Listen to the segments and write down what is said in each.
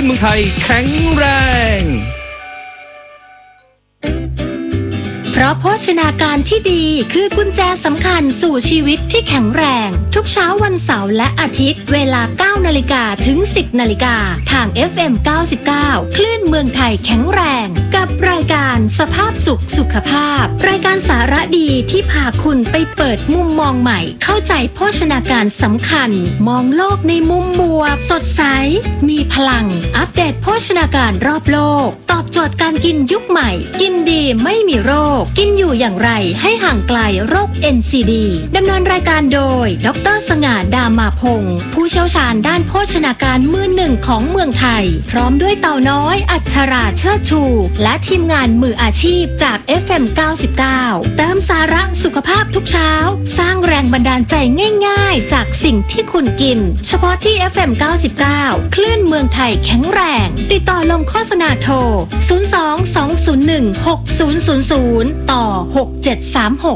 นเมืองไทยแข็งแรงเพราะโภชนาการที่ดีคือกุญแจสำคัญสู่ชีวิตที่แข็งแรงทุกเช้าวันเสาร์และอาทิตย์เวลา 9 นาฬิกาถึง 10 นาฬิกาทาง FM 99 คลื่นเมืองไทยแข็งแรงกับรายการสภาพสุขสุขภาพรายการสาระดีที่พาคุณไปเปิดมุมมองใหม่เข้าใจโภชนาการสำคัญมองโลกในมุมบวกสดใสมีพลังอัปเดตโภชนาการรอบโลกตอบโจทย์การกินยุคใหม่กินดีไม่มีโรคกินอยู่อย่างไรให้ห่างไกลโรค NCD ดำเนินรายการโดยดร.สง่า ดามาพงศ์ผู้เชี่ยวชาญด้านโภชนาการมือหนึ่งของเมืองไทยพร้อมด้วยเต่าน้อยอัชราเชิดชูและทีมงานมืออาชีพจาก FM 99เติมสาระสุขภาพทุกเช้าสร้างแรงบันดาลใจง่ายๆจากสิ่งที่คุณกินเฉพาะที่ FM 99 คลื่นเมืองไทยแข็งแรงติดต่อลงโฆษณาโทร 02-201-6000 ต่อ 6736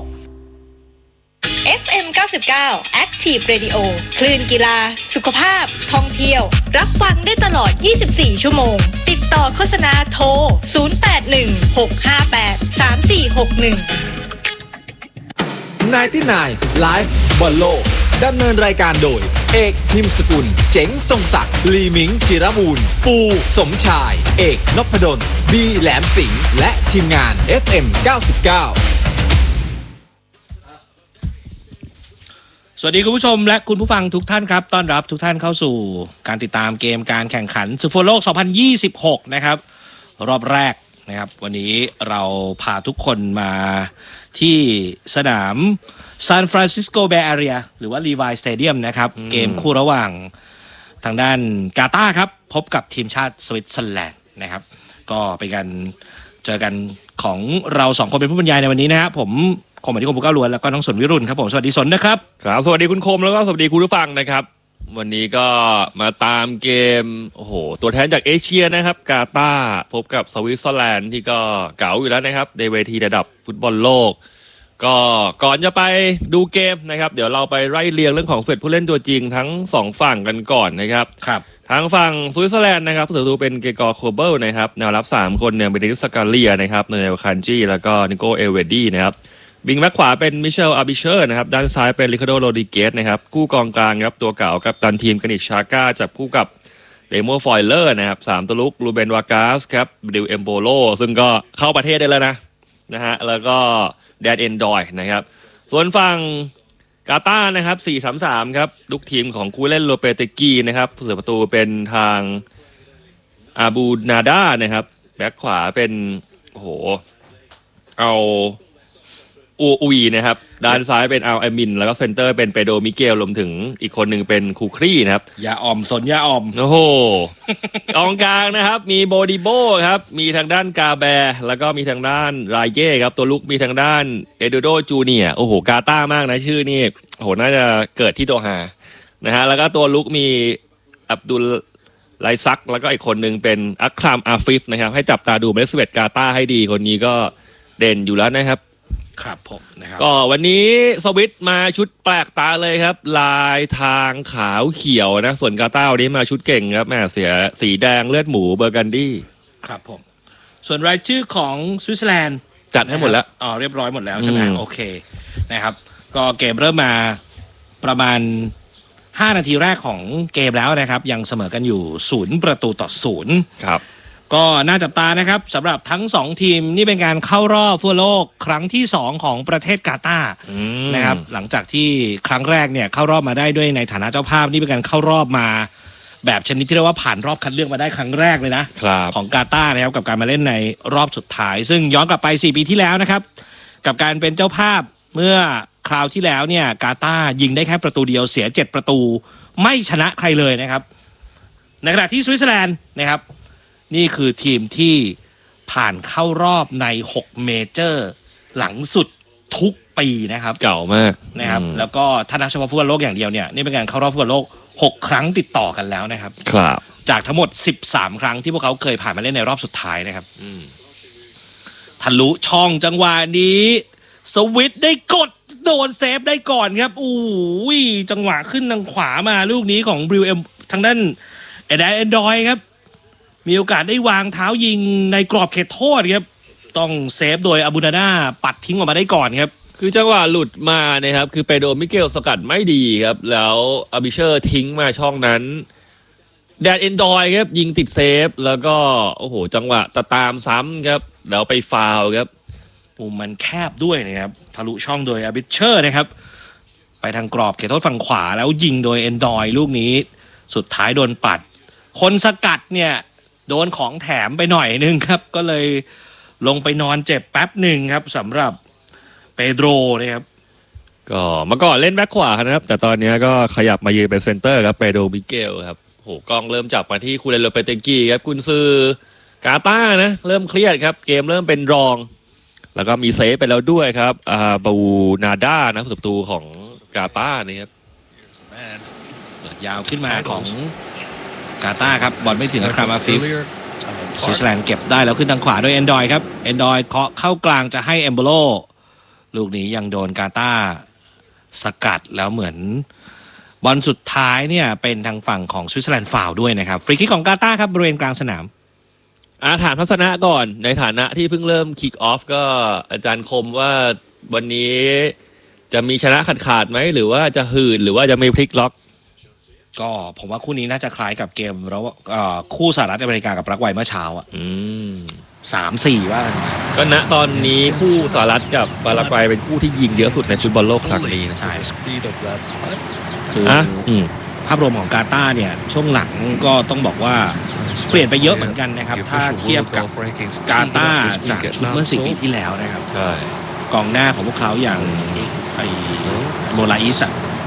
FM 99 Active Radio คลื่นกีฬาสุขภาพท่องเที่ยวรับฟังได้ตลอด24ชั่วโมงติดต่อโฆษณาโทร0816583461 99 Live บอลโลกดำเนินรายการโดยเอกพิมพ์สกุลเจ๋งทรงศักดิ์ลีมิงจิรมูลปูสมชายเอกนพดลบีแหลมสิงห์และทีมงาน FM 99 สวัสดีคุณผู้ชมและคุณผู้ฟังทุกท่านครับต้อนรับทุกท่านเข้าสู่การติดตามเกมการแข่งขันศึกฟุตบอลโลก 2026 นะครับรอบแรกนะครับวันนี้เราพาทุกคนมาที่สนามซานฟรานซิสโกเบย์แอเรียหรือว่าลีวายสเตเดียมนะครับเกมคู่ระหว่างทางด้านกาตาร์ครับพบกับทีมชาติสวิตเซอร์แลนด์นะครับก็เป็นการเจอกันของเราสองคนเป็นผู้บรรยายในวันนี้นะครับผมคมอธิคมบุกเก้าล้วนแล้วก็น้องสนวิรุณครับผมสวัสดีสนนะครับครับสวัสดีคุณคมแล้วก็สวัสดีคุณผู้ฟังนะครับวันนี้ก็มาตามเกมโอ้โหตัวแทนจากเอเชียนะครับกาตาร์พบกับสวิตเซอร์แลนด์ที่ก็เก๋าอยู่แล้วนะครับในเวทีระดับฟุตบอลโลกก็ก่อนจะไปดูเกมนะครับเดี๋ยวเราไปไล่เรียงเรื่องของผู้เล่นตัวจริงทั้ง2ฝั่งกันก่อนนะครับครับทางฝั่งสวิตเซอร์แลนด์นะครับผู้สาประตูเป็นเกกอร์โคเบิลนะครับแนวรับ3คนเนี่ยเป็นเดนิส สกาเลียนะครับเนลคันจีแล้วก็นิโกเอลเวดี้นะครับวิงแบ็คขวาเป็นมิเชลอาร์บิเชอร์นะครับด้านซ้ายเป็นริคาร์โดโรดิเกสนะครับกู้กองกลางครับตัวเก่ากับตันทีมกานิชชาก้าจับคู่กับเดโมฟอยเลอร์นะครับ3ตัวลุกลูเบนวากาสครับดิวเอมโบโลซึ่งก็เข้าประเทศได้แล้วนะฮะแล้วก็แดนเอนดอยนะครับส่วนฝั่งกาตาร์นะครับ 4-3-3 ครับลูกทีมของคูเล่นโลเปเตกีนะครับผู้เสียประตูเป็นทางอาบูนาดานะครับแบ็คขวาเป็นโอ้โหเอาอุยนะครับด้านซ้ายเป็นอัลอามินแล้วก็เซนเตอร์เป็นเปโดมิเกลรวมถึงอีกคนหนึ่งเป็นคูครีนะครับอย่าอ่อมสนอย่าอ่อมโอ้โหกองกลางนะครับมีโบดิโบครับมีทางด้านกาแบแล้วก็มีทางด้านรายเย่ครับตัวลุกมีทางด้านเอโดโดจูเนียโอ้โหกาตาร์มากนะชื่อนี่โอ้โหน่าจะเกิดที่โดฮานะฮะแล้วก็ตัวลุกมีอับดุลไลซักแล้วก็อีกคนหนึ่งเป็นอัครามอาฟิฟนะครับให้จับตาดูเมสเวตกาตาร์ให้ดีคนนี้ก็เด่นอยู่แล้วนะครับครับผมนะครับก็วันนี้สวิตมาชุดแปลกตาเลยครับลายทางขาวเขียวนะส่วนกาตาร์วันนี้มาชุดเก่งครับแม่เสียสีแดงเลือดหมูเบอร์กันดี้ครับผมส่วนรายชื่อของสวิตเซอร์แลนด์จัดให้หมดแล้วเรียบร้อยหมดแล้วใช่ไหมโอเคนะครับก็เกมเริ่มมาประมาณ5นาทีแรกของเกมแล้วนะครับยังเสมอกันอยู่0-0 ครับก็น่าจับตานะครับสำหรับทั้ง2ทีมนี่เป็นการเข้ารอบฟุตบอลโลกครั้งที่2ของประเทศกาตาร์นะครับหลังจากที่ครั้งแรกเนี่ยเข้ารอบมาได้ด้วยในฐานะเจ้าภาพนี่เป็นการเข้ารอบมาแบบชนิดที่เรียกว่าผ่านรอบคัดเลือกมาได้ครั้งแรกเลยนะของกาตาร์นะครับกับการมาเล่นในรอบสุดท้ายซึ่งย้อนกลับไป4ปีที่แล้วนะครับกับการเป็นเจ้าภาพเมื่อคราวที่แล้วเนี่ยกาตาร์ยิงได้แค่ประตูเดียวเสีย7ประตูไม่ชนะใครเลยนะครับในขณะที่สวิตเซอร์แลนด์นะครับนี่คือทีมที่ผ่านเข้ารอบใน6เมเจอร์หลังสุดทุกปีนะครับเก่ามากนะครับแล้วก็ถ้านับเฉพาะฟุตบอลโลกอย่างเดียวเนี่ยนี่เป็นการเข้ารอบฟุตบอลโลก6ครั้งติดต่อกันแล้วนะครับครับจากทั้งหมด13ครั้งที่พวกเขาเคยผ่านมาเล่นในรอบสุดท้ายนะครับทะลุช่องจังหวะนี้สวิตได้กดโดนเซฟได้ก่อนครับจังหวะขึ้นทางขวามาลูกนี้ของบริวเอ็มทางด้านแอนดอยครับมีโอกาสได้วางเท้ายิงในกรอบเขตโทษครับต้องเซฟโดยอาบูนาน่าปัดทิ้งออกมาได้ก่อนครับคือจังหวะหลุดมานะครับคือเปโดรมิเกลสกัดไม่ดีครับแล้วอาบิเชอร์ทิ้งมาช่องนั้นแดนเอนดอยครับยิงติดเซฟแล้วก็โอ้โหจังหวะตามซ้ำครับแล้วไปฟาวล์ครับมุมมันแคบด้วยนะครับทะลุช่องโดยอาบิเชอร์นะครับไปทางกรอบเขตโทษฝั่งขวาแล้วยิงโดยเอนดอยลูกนี้สุดท้ายโดนปัดคนสกัดเนี่ยโดนของแถมไปหน่อยนึงครับก็เลยลงไปนอนเจ็บแป๊บหนึ่งครับสำหรับเปโดรนะครับก็เมื่อก่อนเล่นแบ็คขวานะครับแต่ตอนนี้ก็ขยับมายืนเป็นเซนเตอร์ครับเปโดรมิเกลครับโหกล้องเริ่มจับมาที่คูเรโลเปเตกี้ครับกุนซือกาตานะเริ่มเครียดครับเกมเริ่มเป็นรองแล้วก็มีเซฟไปแล้วด้วยครับบูนาด้านะประตูของกาตานี่ครับเปิดยาวขึ้นมาของกาตาครับบอลไม่ถึงครามาฟิฟสวิตเซอร์แลนด์เก็บได้แล้วขึ้นทางขวาด้วยเอนดอยครับเอนดอยเคาะเข้ากลางจะให้เอมโบโลลูกนี้ยังโดนกาตาสกัดแล้วเหมือนบอลสุดท้ายเนี่ยเป็นทางฝั่งของสวิตเซอร์แลนด์ฟาวล์ด้วยนะครับฟรีคิกของกาตาครับบริเวณกลางสนามถามทัศนะก่อนในฐานะที่เพิ่งเริ่มคิกออฟก็อาจารย์คมว่าวันนี้จะมีชนะขาดไหมหรือว่าจะหืดหรือว่าจะไม่พลิกล็อกก็ผมว่าคู่นี้น่าจะคล้ายกับเกมแล้วคู่สหรัฐอเมริกากับปารากวัยเมื่อเช้าอ่ะ3-4ว่าก็ณตอนนี้คู่สหรัฐกับปารากวัยเป็นคู่ที่ยิงเยอะสุดในฟุตบอลโลกครั้งนี้นะใช่คือภาพรวมของกาตาร์เนี่ยช่วงหลังก็ต้องบอกว่าเปลี่ยนไปเยอะเหมือนกันนะครับถ้าเทียบกับกาตาร์จากชุดเมื่อ10 ปีที่แล้วนะครับกองหน้าของพวกเขาอย่างไอโมลาอิส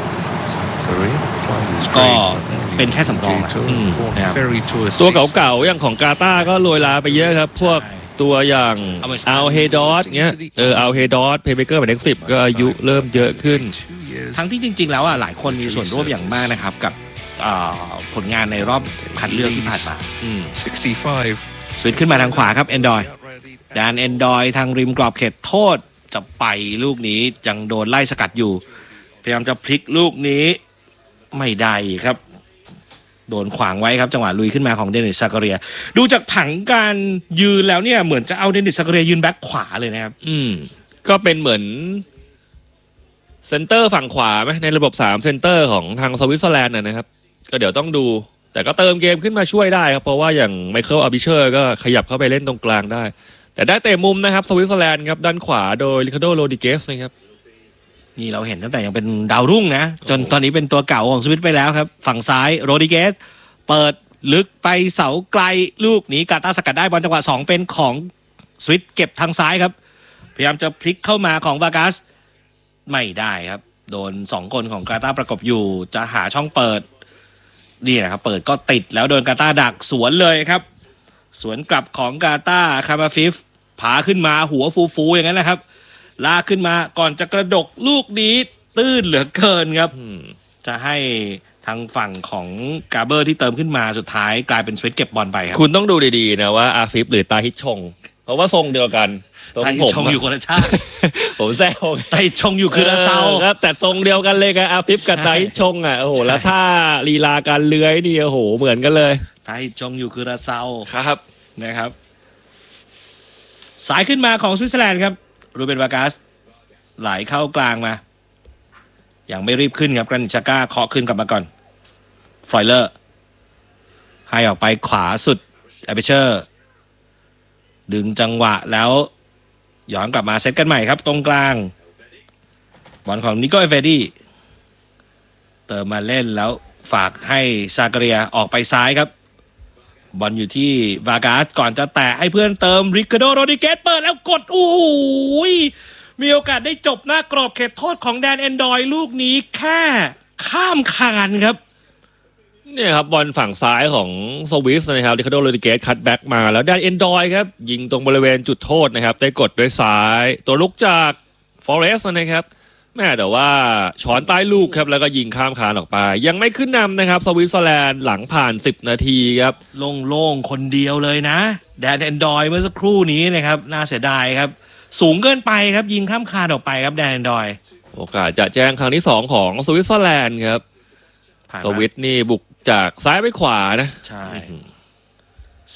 ก็เป็นแค่สำรองนะครับตัวเก่าๆอย่างของกาตาร์ก็โรยลาไปเยอะครับพวกตัวอย่างอัลเฮดอสเงี้ยอัลเฮดอสเพย์เมเกอร์หมายเลข10ก็อายุเริ่มเยอะขึ้นทั้งที่จริงๆแล้วหลายคนมีส่วนร่วมอย่างมากนะครับกับผลงานในรอบคัดเลือกที่ผ่านมาสวิตขึ้นมาทางขวาครับเอนดอยดานเอนดอยทางริมกรอบเขตโทษจะไปลูกนี้ยังโดนไล่สกัดอยู่พยายามจะพลิกลูกนี้ไม่ได้ครับโดนขวางไว้ครับจังหวะลุยขึ้นมาของเดนิสซากาเรียดูจากผังการยืนแล้วเนี่ยเหมือนจะเอาเดนิสซากาเรียยืนแบ็คขวาเลยนะครับก็เป็นเหมือนเซนเตอร์ฝั่งขวาไหมในระบบ3เซนเตอร์ของทางสวิตเซอร์แลนด์นะครับก็เดี๋ยวต้องดูแต่ก็เติมเกมขึ้นมาช่วยได้ครับเพราะว่าอย่างไมเคิลอาบิเชอร์ก็ขยับเข้าไปเล่นตรงกลางได้แต่ได้เตะมุมนะครับสวิตเซอร์แลนด์ครับด้านขวาโดยริคาร์โดโรดิเกสนะครับนี่เราเห็นตั้งแต่ยังเป็นดาวรุ่งนะจนตอนนี้เป็นตัวเก่าของสวิตไปแล้วครับฝั่งซ้ายโรดิเกสเปิดลึกไปเสาไกลลูกนี้กาตาร์สกัดได้บอลจังหวะ2เป็นของสวิตเก็บทางซ้ายครับพยายามจะพลิกเข้ามาของวากัสไม่ได้ครับโดน2คนของกาตาร์ประกบอยู่จะหาช่องเปิดนี่นะครับเปิดก็ติดแล้วโดนกาตาร์ดักสวนเลยครับสวนกลับของกาตาร์คามาฟิฟผาขึ้นมาหัวฟูๆอย่างนั้นนะครับลากขึ้นมาก่อนจะกระดกลูกนี้ตื้นเหลือเกินครับจะให้ทางฝั่งของกาเบอร์ที่เติมขึ้นมาสุดท้ายกลายเป็นสวิตเก็บบอลไปครับคุณต้องดูดีๆนะว่าอาฟิฟหรือตาฮิตชงเพราะว่าทรงเดียวกันตาฮิตชงอยู่คนละชาติผมแซวตาฮิตชงอยู่คือละเซาครับแต่ทรงเดียวกันเลยกับอาฟิฟกับตาฮิตชงโอ้โหแล้วถ้าลีลาการเลื้อยนี่โอ้โหเหมือนกันเลยตาฮิตชงอยู่คือละเซาครับนะครับสายขึ้นมาของสวิตเซอร์แลนด์ครับรูเบนวากัสไหลเข้ากลางมาอย่างไม่รีบขึ้นครับกรานิชาก้าเคาะขึ้นกลับมาก่อนฟรอยเลอร์ให้ออกไปขวาสุดแอเบเชอร์ดึงจังหวะแล้วย้อนกลับมาเซตกันใหม่ครับตรงกลางบอลของนิโก้เอเฟดี้เติมมาเล่นแล้วฝากให้ซาการียออกไปซ้ายครับบอลอยู่ที่วากัสก่อนจะแตะให้เพื่อนเติมริคาร์โดโรดิเกสเปิดแล้วกดโอ้โหมีโอกาสได้จบหน้ากรอบเขตโทษของแดนเอนดอยลูกนี้แค่ข้ามคานครับเนี่ยครับบอลฝั่งซ้ายของสวิสนะครับริคาร์โดโรดิเกสคัตแบ็กมาแล้วแดนเอนดอยครับยิงตรงบริเวณจุดโทษนะครับได้กดด้วยซ้ายตัวลุกจากฟอเรสต์นะครับแม่แต่ว่าช้อนใต้ลูกครับแล้วก็ยิงข้ามคานออกไปยังไม่ขึ้นนำนะครับสวิตเซอร์แลนด์หลังผ่าน10 นาทีครับโล่งๆคนเดียวเลยนะแดนเอนดอยเมื่อสักครู่นี้นะครับน่าเสียดายครับสูงเกินไปครับยิงข้ามคานออกไปครับแดนเอนดอยโอกาสจะแจ้งครั้งที่2ของสวิตเซอร์แลนด์ครับสวิตนี่บุกจากซ้ายไปขวานะใช่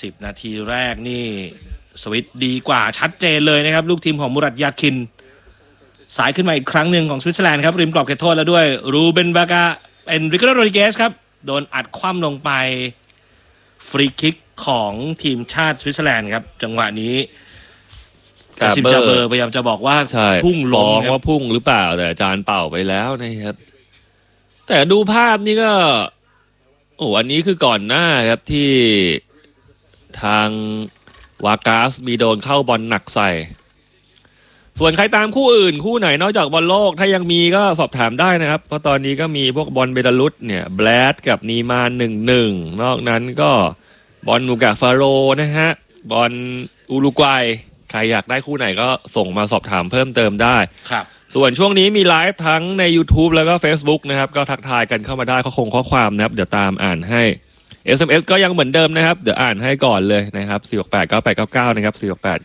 10 นาทีแรกนี่สวิตดีกว่าชัดเจนเลยนะครับลูกทีมของมุรัตยาคินสายขึ้นมาอีกครั้งหนึ่งของสวิตเซอร์แลนด์ครับริมกรอบเขตโทษแล้วด้วยรูเบนบากาเป็นริคาร์โด โรดริเกสครับโดนอัดคว่ำลงไปฟรีคิกของทีมชาติสวิตเซอร์แลนด์ครับจังหวะนี้กาซิมจาเบอร์พยายามจะบอกว่าพุ่งลงว่าพุ่งหรือเปล่าแต่อาจารย์เป่าไปแล้วนะครับแต่ดูภาพนี่ก็อันนี้คือก่อนหน้าครับที่ทางวากาสมีโดนเข้าบอลหนักใส่ส่วนใครตามคู่อื่นคู่ไหนนอกจากบอลโลกถ้ายังมีก็สอบถามได้นะครับเพราะตอนนี้ก็มีพวกบอลเบลารุสเนี่ยแบลดกับนีมาน 1-1 นอกนั้นก็บอลนูกาฟาโรนะฮะบอลอุรุกวัยใครอยากได้คู่ไหนก็ส่งมาสอบถามเพิ่มเติมได้ครับส่วนช่วงนี้มีไลฟ์ทั้งใน YouTube แล้วก็ Facebook นะครับก็ทักทายกันเข้ามาได้ข้อความนะครับเดี๋ยวตามอ่านให้ SMS ก็ยังเหมือนเดิมนะครับเดี๋ยวอ่านให้ก่อนเลยนะครับ4689899นะครับ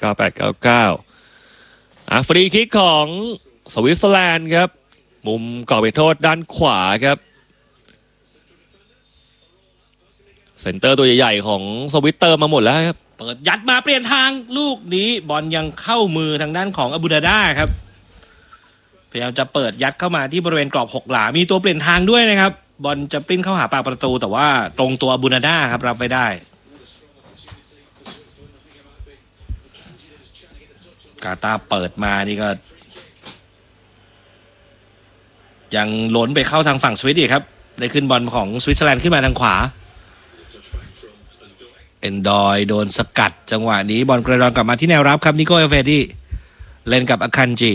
4689899ฟรีคิกของสวิตเซอร์แลนด์ครับมุมกรอบเขตโทษด้านขวาครับเซนเตอร์ตัวใหญ่ๆของสวิตเตอร์มาหมดแล้วครับเปิดยัดมาเปลี่ยนทางลูกนี้บอลยังเข้ามือทางด้านของอบูดาดาครับพยายามจะเปิดยัดเข้ามาที่บริเวณกรอบ6หลามีตัวเปลี่ยนทางด้วยนะครับบอลจะปริ้นเข้าหาปากประตูแต่ว่าตรงตัวอบูดาดาครับรับไว้ได้กาตาเปิดมานี่ก็ยังล้นไปเข้าทางฝั่งสวิตอีกครับได้ขึ้นบอลของสวิตเซอร์แลนด์ขึ้นมาทางขวาเอนดอยโดนสกัดจังหวะนี้บอลกระดอนกลับมาที่แนวรับครับนิโก้ เอลเฟดี้เล่นกับอาคันจิ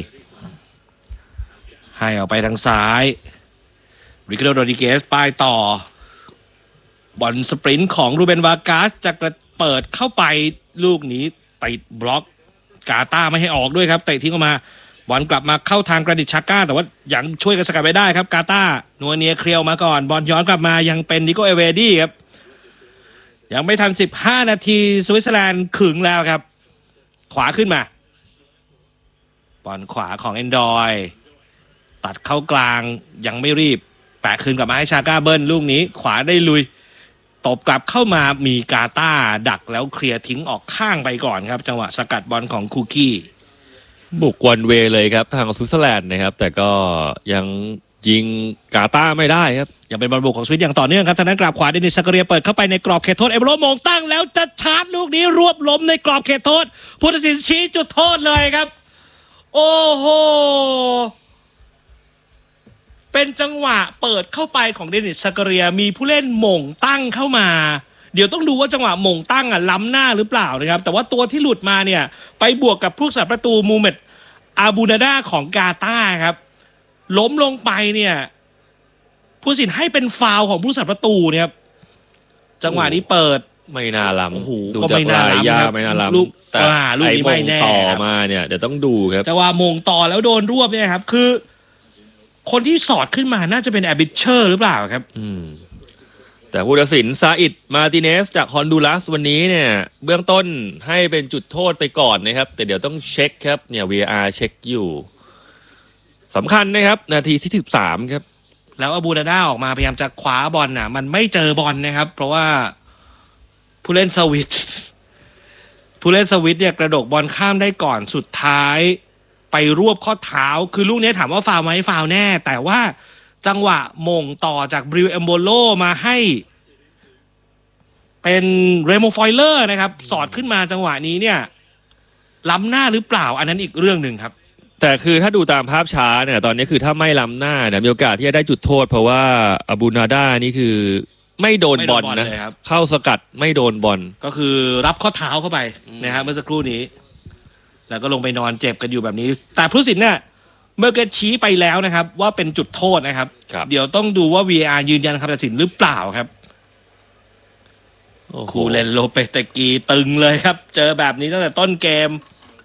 ให้ออกไปทางซ้ายริคาร์โด โรดริเกสป้ายต่อบอลสปรินต์ของรูเบนวากาสจะเปิดเข้าไปลูกนี้ติดบล็อกกาตาไม่ให้ออกด้วยครับเตะทิ้งออกมาบอลกลับมาเข้าทางกราดิตชาก้าแต่ว่ายังช่วยกันสกัดไว้ได้ครับกาตานัวเนียเคลียวมาก่อนบอลย้อนกลับมายังเป็นนิโก้ เอลเวดี้ครับยังไม่ทัน15 นาทีสวิตเซอร์แลนด์ขึงแล้วครับขวาขึ้นมาบอลขวาของเอนดอยตัดเข้ากลางยังไม่รีบแปะคืนกลับมาให้ชาก้าเบิ้ลลูกนี้ขวาได้ลุยตบกลับเข้ามามีกาตาดักแล้วเคลียร์ทิ้งออกข้างไปก่อนครับจังหวะสกัดบอลของคูกี้บุกวันเวเลยครับทางสวิตเซอร์แลนด์นะครับแต่ก็ยังยิงกาตาไม่ได้ครับยังเป็นบอลบุกของสวิตอย่างต่อเนื่องครับทางด้านกราบขวาเดนิส ซักการีเปิดเข้าไปในกรอบเขตโทษเอเบโรมงตั้งแล้วจะชาร์จลูกนี้รวบล้มในกรอบเขตโทษผู้ตัดสินชี้จุดโทษเลยครับโอ้โหเป็นจังหวะเปิดเข้าไปของเดนิส ซักการีมีผู้เล่นหม่งตั้งเข้ามาเดี๋ยวต้องดูว่าจังหวะหม่งตั้งล้ำหน้าหรือเปล่านะครับแต่ว่าตัวที่หลุดมาเนี่ยไปบวกกับผู้รักษาประตูมูเมตอาบูนาดาของกาตาร์ครับล้มลงไปเนี่ยผู้ตัดสินให้เป็นฟาวล์ของผู้รักษาประตูเนี่ยครับจังหวะนี้เปิดไม่น่าล้ำโอ้โหก็ไม่น่าล้ำครับไม่น่าล้ำลูกนี้ไม่แน่ต่อมาเนี่ยเดี๋ยวต้องดูครับจังหวะมงต่อแล้วโดนรวบเนี่ยครับคือคนที่สอดขึ้นมาน่าจะเป็นแอบิเชอร์หรือเปล่าครับแต่ผู้ตัดสินซาอิดมาติเนสจากฮอนดูรัสวันนี้เนี่ยเบื้องต้นให้เป็นจุดโทษไปก่อนนะครับแต่เดี๋ยวต้องเช็คครับเนี่ย VAR เช็คอยู่สำคัญนะครับนาทีที่13ครับแล้วอบูนาดาออกมาพยายามจะคว้าบอลน่ะมันไม่เจอบอลนะครับเพราะว่าผู้เล่นสวิตเนี่ยกระโดดบอลข้ามได้ก่อนสุดท้ายไปรวบข้อเท้าคือลูกนี้ถามว่าฟาวล์ไหมฟาวล์แน่แต่ว่าจังหวะมงต่อจากบริวเอมโบโลมาให้เป็นเรโมฟอยเลอร์นะครับสอดขึ้นมาจังหวะนี้เนี่ยล้ำหน้าหรือเปล่าอันนั้นอีกเรื่องหนึ่งครับแต่คือถ้าดูตามภาพช้าเนี่ยตอนนี้คือถ้าไม่ล้ำหน้าเนี่ยมีโอกาสที่จะได้จุดโทษเพราะว่าอาบูนาดานี่คือไม่โดนบอลนะเข้าสกัดไม่โดนบอลก็คือรับข้อเท้าเข้าไปนะครับเมื่อสักครู่นี้แล้วก็ลงไปนอนเจ็บกันอยู่แบบนี้แต่ผู้ตัดสินเนี่ยเมื่อกี้ชี้ไปแล้วนะครับว่าเป็นจุดโทษนะครับเดี๋ยวต้องดูว่า VAR ยืนยันคำตัดสินหรือเปล่าครับคูเลนโลเปเตกีตึงเลยครับเจอแบบนี้ตั้งแต่ต้นเกม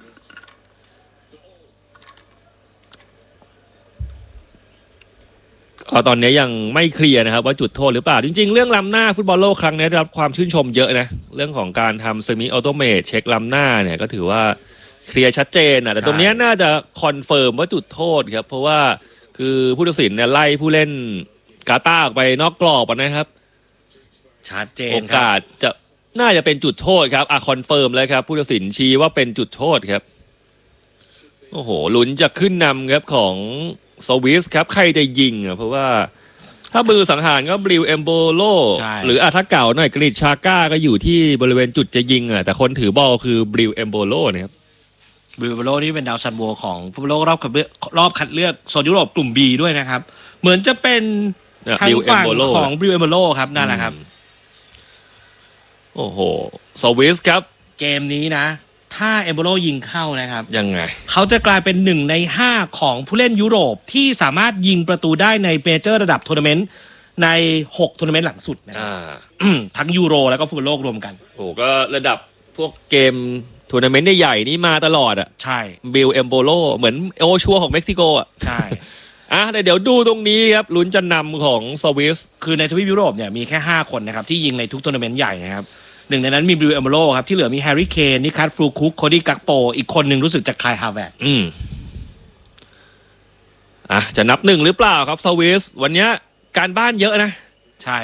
ตอนนี้ยังไม่เคลียร์นะครับว่าจุดโทษหรือเปล่าจริงๆเรื่องล้ำหน้าฟุตบอลโลกครั้งนี้ได้รับความชื่นชมเยอะนะเรื่องของการทำเซมิออโตเมตเช็คล้ำหน้าเนี่ยก็ถือว่าเคลียร์ชัดเจนนะแต่ตรงนี้น่าจะคอนเฟิร์มว่าจุดโทษครับเพราะว่าคือผู้ตัดสินเนี่ยไล่ผู้เล่นกาตาร์ออกไปนอกกรอบนะครับชัดเจนโอกาสจะน่าจะเป็นจุดโทษครับคอนเฟิร์มเลยครับผู้ตัดสินชี้ว่าเป็นจุดโทษครับโอ้โหลุ้นจะขึ้นนำครับของสวิสครับใครจะยิงเพราะว่าถ้ามือสังหารก็บริวเอมโบโลหรือถ้าเก่าหน่อยกริชชาก้าก็อยู่ที่บริเวณจุดจะยิงแต่คนถือบอลคือบริวเอมโบโลนะครับบริวเอมโบโลนี่เป็นดาวซันโวของฟุตบอลโลกรอบคัดเลือกโซนยุโรปกลุ่ม B ด้วยนะครับเหมือนจะเป็นทางฝั่งของบริวเอมโบโลครับนั่นแหละครับโอ้โหสวิสครับเกมนี้นะถ้าเอมโบโลยิงเข้านะครับยังไงเขาจะกลายเป็น1 ใน 5ของผู้เล่นยุโรปที่สามารถยิงประตูได้ในเมเจอร์ระดับทัวร์นาเมนต์ใน6ทัวร์นาเมนต์หลังสุดนะครับทั้งยูโรแล้วก็ฟุตบอลโลกรวมกันโอ้ก็ระดับพวกเกมทัวร์นาเมนต์ใหญ่ๆนี่มาตลอดใช่บิลเอมโบโลเหมือนโอชัวของเม็กซิโกใช่เดี๋ยวดูตรงนี้ครับลุ้นจะนำของสวิสคือในทวีปยุโรปเนี่ยมีแค่5คนนะครับที่ยิงในทุกทัวร์นาเมนต์ใหญ่นะครับหนึ่งในนั้นมีบริวเอมโบโลครับที่เหลือมีแฮร์รี่เคนนิคัสฟลูคุกโคดี้กักโปอีกคนหนึ่งรู้สึกจากคายฮาแวร์ดจะนับ1หรือเปล่าครับสวิสวันนี้การบ้านเยอะนะใช่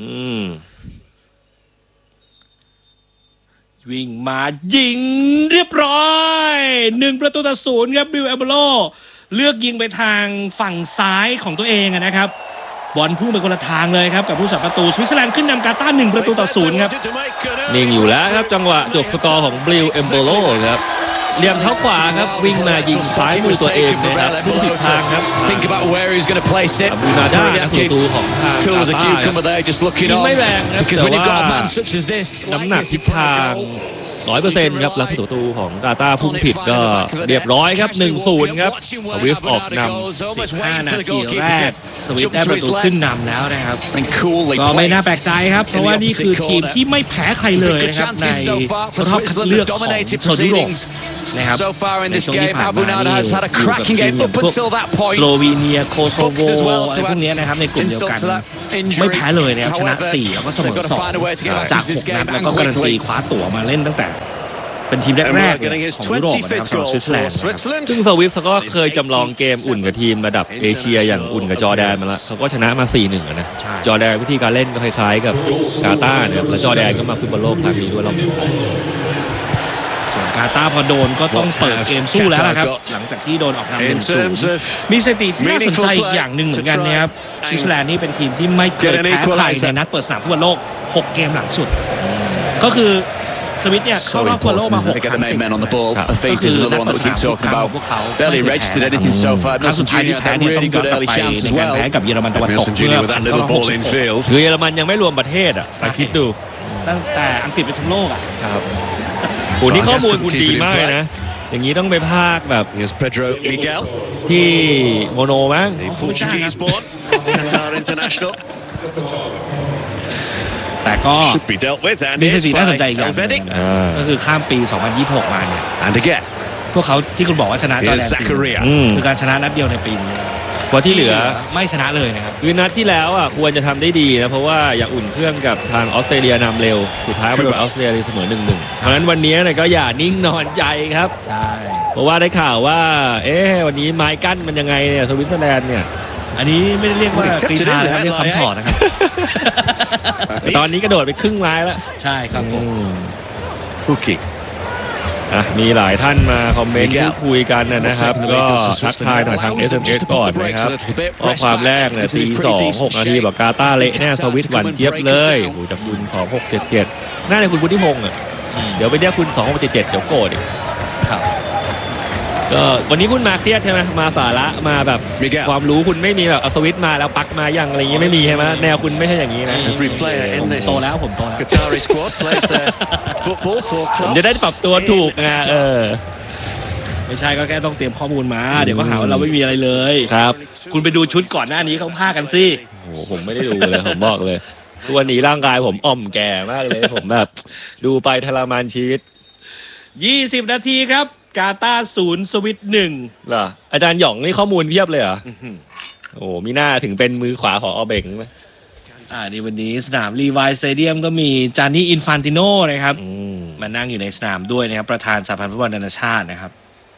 วิ่งมายิงเรียบร้อย1-0ครับบริวเอมโบโลเลือกยิงไปทางฝั่งซ้ายของตัวเองนะครับบอลพุ่งไปคนละทางเลยครับกับผู้สับประตูสวิตเซอร์แลนด์ขึ้นนำกาตาร์1-0ครับนิ่งอยู่แล้วครับจังหวะจบสกอร์ของบริวเอมโบโลครับเหลี่ยมเท้าขวาครับวิ่งมายิงซ้ายมือตัวเองนะครับพุ่งผิดทางครับบูนาด้าประตูของทางกาตาร์ยิงไม่แรงนะแต่ว่าน้ำหนักทิศทาง 100% ครับแล้วประตูของกาตาร์พุ่งผิดก็เรียบร้อยครับ 1-0 ครับสวิสออกนำ15 นาทีแรกสวิสได้ประตูขึ้นนำแล้วนะครับก็ไม่น่าแปลกใจครับเพราะว่านี่คือทีมที่ไม่แพ้ใครเลยนะครับในรอบคัดเลือกของโซนยุโรปนะครับในช่วงที่ผ่านมานี่อยู่กับทีมอย่างพวกสโลวีเนียโคโซโวอะไรพวกนี้นะครับในกลุ่มเดียวกันไม่แพ้เลยนะครับชนะ4แล้วก็เสมอ2จาก6นัดแล้วก็การันตีคว้าตั๋วมาเล่นตั้งแต่เป็นทีมแรกๆของยุโรปนะครับสำหรับสวิตเซอร์แลนด์ซึ่งสวิสก็เคยจำลองเกมอุ่นกับทีมระดับเอเชียอย่างอุ่นกับจอร์แดนมาแล้วเขาก็ชนะมา 4-1 นะจอร์แดนวิธีการเล่นก็คล้ายๆกับกาตาร์นะครับแล้วจอร์แดนก็มาฟุตบอลโลกครั้งนี้ด้วยรอบสุดท้ายส่วนกาตาร์พอโดนก็ต้องเปิดเกมสู้แล้วนะครับหลังจากที่โดนออกนำ 1-0 มีสถิติที่น่าสนใจอีกอย่างหนึ่งเหมือนกันนะครับสวิตเซอร์แลนด์นี่เป็นทีมที่ไม่เคยแพ้ใครในนัดเปิดสนามฟุตบอลโลก6เกมหลังสุดก็คือสวิตเนี่ยเข้ารอบฟุตบอลโลกมา6 ครั้งติดก็คือนัดเปิดสนามของพวกเขาครั้งสุดท้ายที่แพ้เนี่ยต้องย้อนกลับไปในการแพ้กับเยอรมันตะวันตกเพื่อผ่านเข้ารอบ66 คือเยอรมันยังไม่รวมประเทศไปคิดดูตั้งแต่อังกฤษเป็นแชมป์โลกครับโอ้นี่ข้อมูลคุณดีมากนะอย่างนี้ต้องไปภาคแบบที่โมโนมั้งแต่ก็มีสถิติน่าสนใจอีกอย่างนึงก็คือข้ามปี 2026 มาเนี่ยพวกเขาที่คุณบอกว่าชนะจอร์แดนคือการชนะนัดเดียวในปีนี้เพราะที่เหลือไม่ชนะเลยนะครับคือนัดที่แล้วควรจะทำได้ดีนะเพราะว่าอยากอุ่นเครื่องกับทางออสเตรเลียนำเร็วสุดท้ายมาโดนออสเตรเลียเสมอ 1-1 เพราะฉะนั้นวันนี้ก็อย่านิ่งนอนใจครับใช่เพราะว่าได้ข่าวว่าวันนี้ไม้กั้นมันยังไงเนี่ยสวิตเซอร์แลนด์เนี่ยอันนี้ไม่ได้เรียกว่ากรีธานะครับเรียกคำถอดนะครับตอนนี้กระโดดไปครึ่งไม้แล้วใช่ครับผมมีหลายท่านมาคอมเมนต์พูดคุยกันนะครับก็ทักทายหน่อยทาง SMS ก่อนนะครับข้อความแรกเนี่ย4-2 6 นาทีบอกกาตาร์เละแน่สวิตหวานเจี๊ยบเลยโอ้จากคุณ2677น่าจะคุณพุทธิพงษ์เดี๋ยวไปเรียกคุณ2677เดี๋ยวโกรธอีกครับก็วันนี้คุณมาเครียดใช่ไหมมาสาระมาแบบความรู้คุณไม่มีแบบเอาสวิตมาแล้วปักมาอย่างอะไรอย่างงี้ไม่มีใช่ไหมแนวคุณไม่ใช่อย่างนี้นะผมโตแล้วผมจะได้ปรับตัวถูกไงไม่ใช่ก็แค่ต้องเตรียมข้อมูลมาเดี๋ยวก็หาว่าเราไม่มีอะไรเลยครับคุณไปดูชุดก่อนหน้านี้เขาพากันสิโอ้ผมไม่ได้ดูเลยผมบอกเลยวันนี้ร่างกายผมอ่อมแก่มากเลยผมแบบดูไปทรมานชีวิต 20 นาทีครับกาตาร์0สวิต1 เหรออาจารย์หยองนี่ข้อมูลเพียบเลยเหรอโอ้มีหน้าถึงเป็นมือขวาของอเบงไหมนี่วันนี้สนามรีไวซ์สเตเดียมก็มีจานี่อินฟานติโนนะครับมานั่งอยู่ในสนามด้วยนะครับประธานสหพันธ์ฟุตบอลนานาชาตินะครับ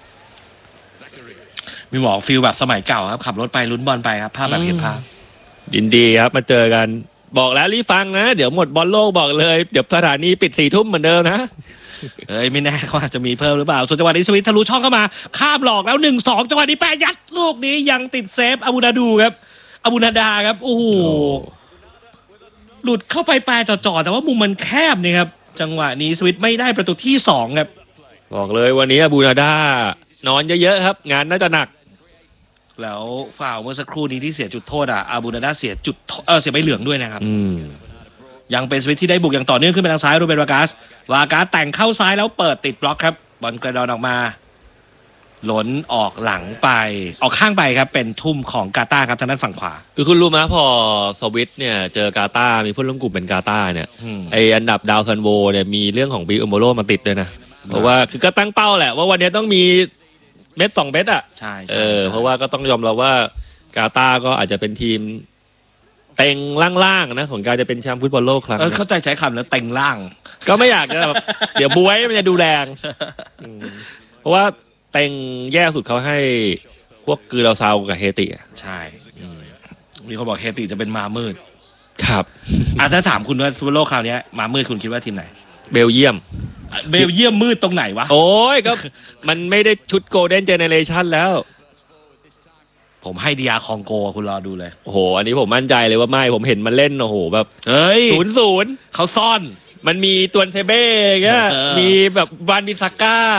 มีหมอฟิลแบบสมัยเก่าครับขับรถไปลุ้นบอลไปครับภาพแบบเห็นภาพยินดีครับมาเจอกันบอกแล้วรีบฟังนะ เดี๋ยวหมดบอลโลกบอกเลย เดี๋ยวสถานีปิด4 ทุ่มเหมือนเดิมนะเอ้ยไม่แน่เขาอาจจะมีเพิ่มหรือเปล่าส่วนจังหวะนี้สวิตทะลุช่องเข้ามาข้ามหลอกแล้ว 1-2 จังหวะนี้แปะยัดลูกนี้ยังติดเซฟอาบูนาดูครับอาบูนาดาครับโอ้โหหลุดเข้าไปแปะจ่อๆแต่ว่ามุมมันแคบนี่ครับจังหวะนี้สวิตไม่ได้ประตูที่2ครับบอกเลยวันนี้อาบูนาดานอนเยอะๆครับงานน่าจะหนักแล้วฟาวล์เมื่อสักครู่นี้ที่เสียจุดโทษอาบูนาดาเสียเสียใบเหลืองด้วยนะครับยังเป็นสวิตที่ได้บุกอย่างต่อเนื่องขึ้นไปทางซ้ายรูเบนวากัสแต่งเข้าซ้ายแล้วเปิดติดบล็อกครับบอลกระดอนออกมาหล่นออกหลังไปออกข้างไปครับเป็นทุ่มของกาตาร์ครับทางด้านฝั่งขวาคือคุณรู้ไหมพอสวิตเนี่ยเจอกาตาร์มีผู้ร่วมกลุ่มเป็นกาตาร์เนี่ยไออันดับดาวซันโวเนี่ยมีเรื่องของบีอุมโบโรมาติดด้วยนะเพราะว่าคือก็ตั้งเป้าแหละว่าวันนี้ต้องมีเม็ด2 เม็ดอ่ะใช่เพราะว่าก็ต้องยอมรับว่ากาตาร์ก็อาจจะเป็นทีมเต็งล่างๆนะของการจะเป็นแชมป์ฟุตบอลโลกครั้งเข้าใจใช้คำแล้วเต็งล่างก็ไม่อยากจะแบบเดี๋ยวบวยมันจะดูแรงเพราะว่าเต็งแย่สุดเขาให้พวกกือเราซาวกับเฮติใช่มีคนบอกเฮติจะเป็นมามืดครับถ้าถามคุณว่าฟุตบอลโลกคราวนี้มามืดคุณคิดว่าทีมไหนเบลเยียมมืดตรงไหนวะโอ้ยก็มันไม่ได้ชุดโกลเด้นเจเนเรชั่นแล้วผมให้ดีอาร์คองโกคุณรอดูเลยโอ้โหอันนี้ผมมั่นใจเลยว่าไม่ผมเห็นมันเล่นโอ้โหแบบเฮ้ย 0-0 เขาซ่อนมันมีตวนเซเบ้เงี้ยมีแบบวานบิซาก้า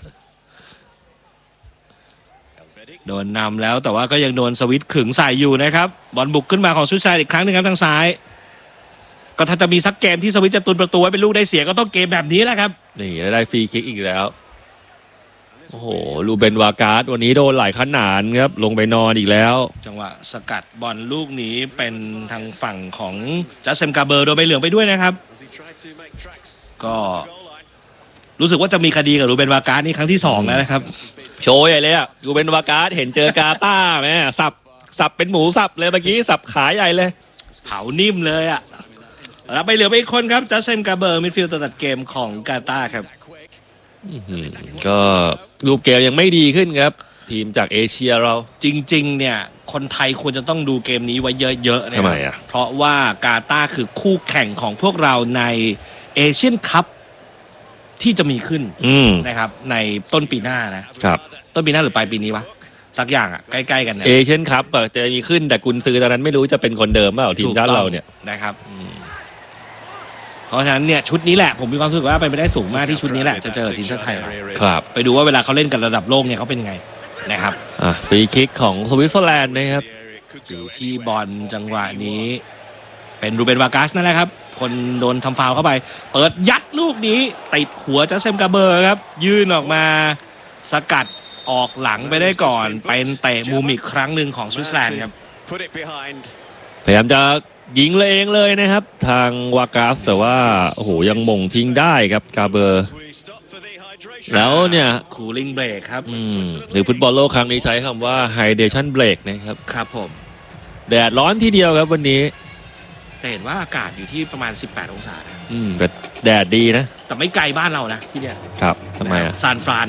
โดนนำแล้วแต่ว่าก็ยังโดนสวิตขึงใส่อยู่นะครับบอลบุกขึ้นมาของซูซายอีกครั้งนึงครับทางซ้ายก็ถ้าจะมีสักเกมที่สวิตจะตุนประตูไว้เป็นลูกได้เสียก็ต้องเกมแบบนี้แหละครับนี่ได้ฟรีคิกอีกแล้วโอ้โหลูเบนวาการ์ดวันนี้โดนหลายขนาดครับลงไปนอนอีกแล้วจังหวะสกัดบอลลูกนี้เป็นทางฝั่งของจัสเซมกาเบอร์โดนใบเหลืองไปด้วยนะครับก็รู้สึกว่าจะมีคดีกับลูเบนวาการ์ดนี่ครั้งที่2แล้วนะครับโชว์ใหญ่เลยอะลูเบนวาการ์ดเห็นเจอกาตาร์ไหมสับเป็นหมูสับเลยเมื่อกี้สับขาใหญ่เลยเผานิ่มเลยอะรับใบเหลืองไปอีกคนครับจัสเซมกาเบอร์มิดฟิลด์ตัดเกมของกาตาร์ครับก็รูปเกมยังไม่ดีขึ้นครับทีมจากเอเชียเราจริงๆเนี่ยคนไทยควรจะต้องดูเกมนี้ไว้เยอะๆนะทำไมเพราะว่ากาตาร์คือคู่แข่งของพวกเราในเอเชียนคัพที่จะมีขึ้นนะครับในต้นปีหน้านะครับต้นปีหน้าหรือปลายปีนี้วะสักอย่างอ่ะใกล้ๆกันเอเชียนคัพจะมีขึ้นแต่กุนซือตอนนั้นไม่รู้จะเป็นคนเดิมเปล่าทีมชาติเราเนี่ยนะครับเพราะฉะนั้นเนี่ยชุดนี้แหละผมมีความรู้สึกว่าเป็นไปได้สูงมากที่ชุดนี้แหละจะเจอทีมชาติไทยครับไปดูว่าเวลาเขาเล่นกันระดับโลกเนี่ยเขาเป็นยังไงนะครับฟรีคิกของสวิตเซอร์แลนด์นะครับอยู่ที่บอลจังหวะนี้เป็นรูเบนวากัสนั่นแหละครับคนโดนทำฟาวล์เข้าไปเปิดยัดลูกนี้ติดหัวจัสเซมกาเบอร์ครับยื่นออกมาสกัดออกหลังไปได้ก่อนเป็นเตะมุมอีกครั้งหนึ่งของสวิตเซอร์แลนด์ครับพยายามจะยิงเองเลยนะครับทางวากัสแต่ว่าโอ้โหยังมงทิ้งได้ครับกาเบอร์แล้วเนี่ยคูลิ่งเบรกครับหรือฟุตบอลโลกครั้งนี้ใช้คำว่าไฮเดชั่นเบรกนะครับครับผมแดดร้อนทีเดียวครับวันนี้แต่เห็นว่าอากาศอยู่ที่ประมาณ18 องศาแต่แดดดีนะแต่ไม่ไกลบ้านเรานะที่เนี่ยครับทำไมซานฟราน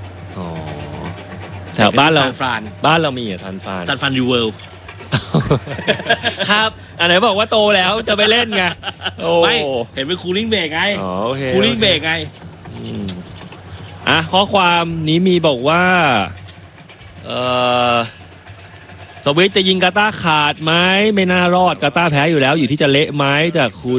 แถวบ้านเรามีซานฟรานยูเวิลด์ครับอันไหนบอกว่าโตแล้วจะไปเล่นไงไม่เห็นเป็นคูลิ่งเบรกไงคูลิ่งเบรกไงข้อความนี้มีบอกว่าสวิตจะยิงกาตาร์ขาดไหมไม่น่ารอดกาตาร์แพ้อยู่แล้วอยู่ที่จะเละไหมจากคุณ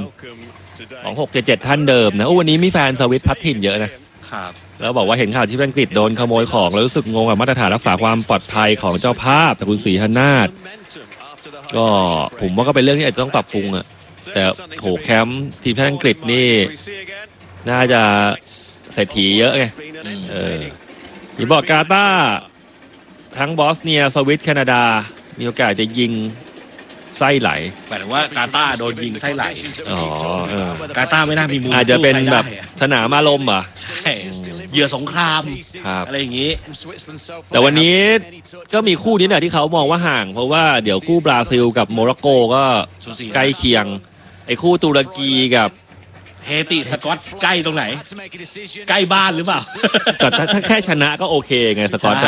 2677ท่านเดิมนะวันนี้มีแฟนสวิตพัดถิ่นเยอะนะครับแล้วบอกว่าเห็นข่าวที่อังกฤษโดนขโมยของแล้วรู้สึกงงกับมาตรฐานรักษาความปลอดภัยของเจ้าภาพจากคุณศรีหนาถก็ผมว่าก็เป็นเรื่องที่อาจจะต้องปรับปรุงอ่ะแต่โหแคมป์ทีมชาติอังกฤษนี่น่าจะเศรษฐีเยอะไงที่บอกกาตาร์ทั้งบอสเนียสวิตแคนาดามีโอกาสจะยิงไส้ไหลหมายถึงว่ากาตาร์โดนยิงไส้ไหลกาตาร์ไม่น่ามีมุมอาจจะเป็นแบบสนามอารมณ์อ่ะใช่เหยื่อสงครามอะไรอย่างนี้แต่วันนี้ก็มีคู่นี้แหละที่เขามองว่าห่างเพราะว่าเดี๋ยวคู่บราซิลกับโมร็อกโกก็ใกล้เคียงไอ้คู่ตุรกีกับเฮติสกอตใกล้ตรงไหนใกล้บ้านหรือเปล่าถ้าแค่ชนะก็โอเคไงสกอต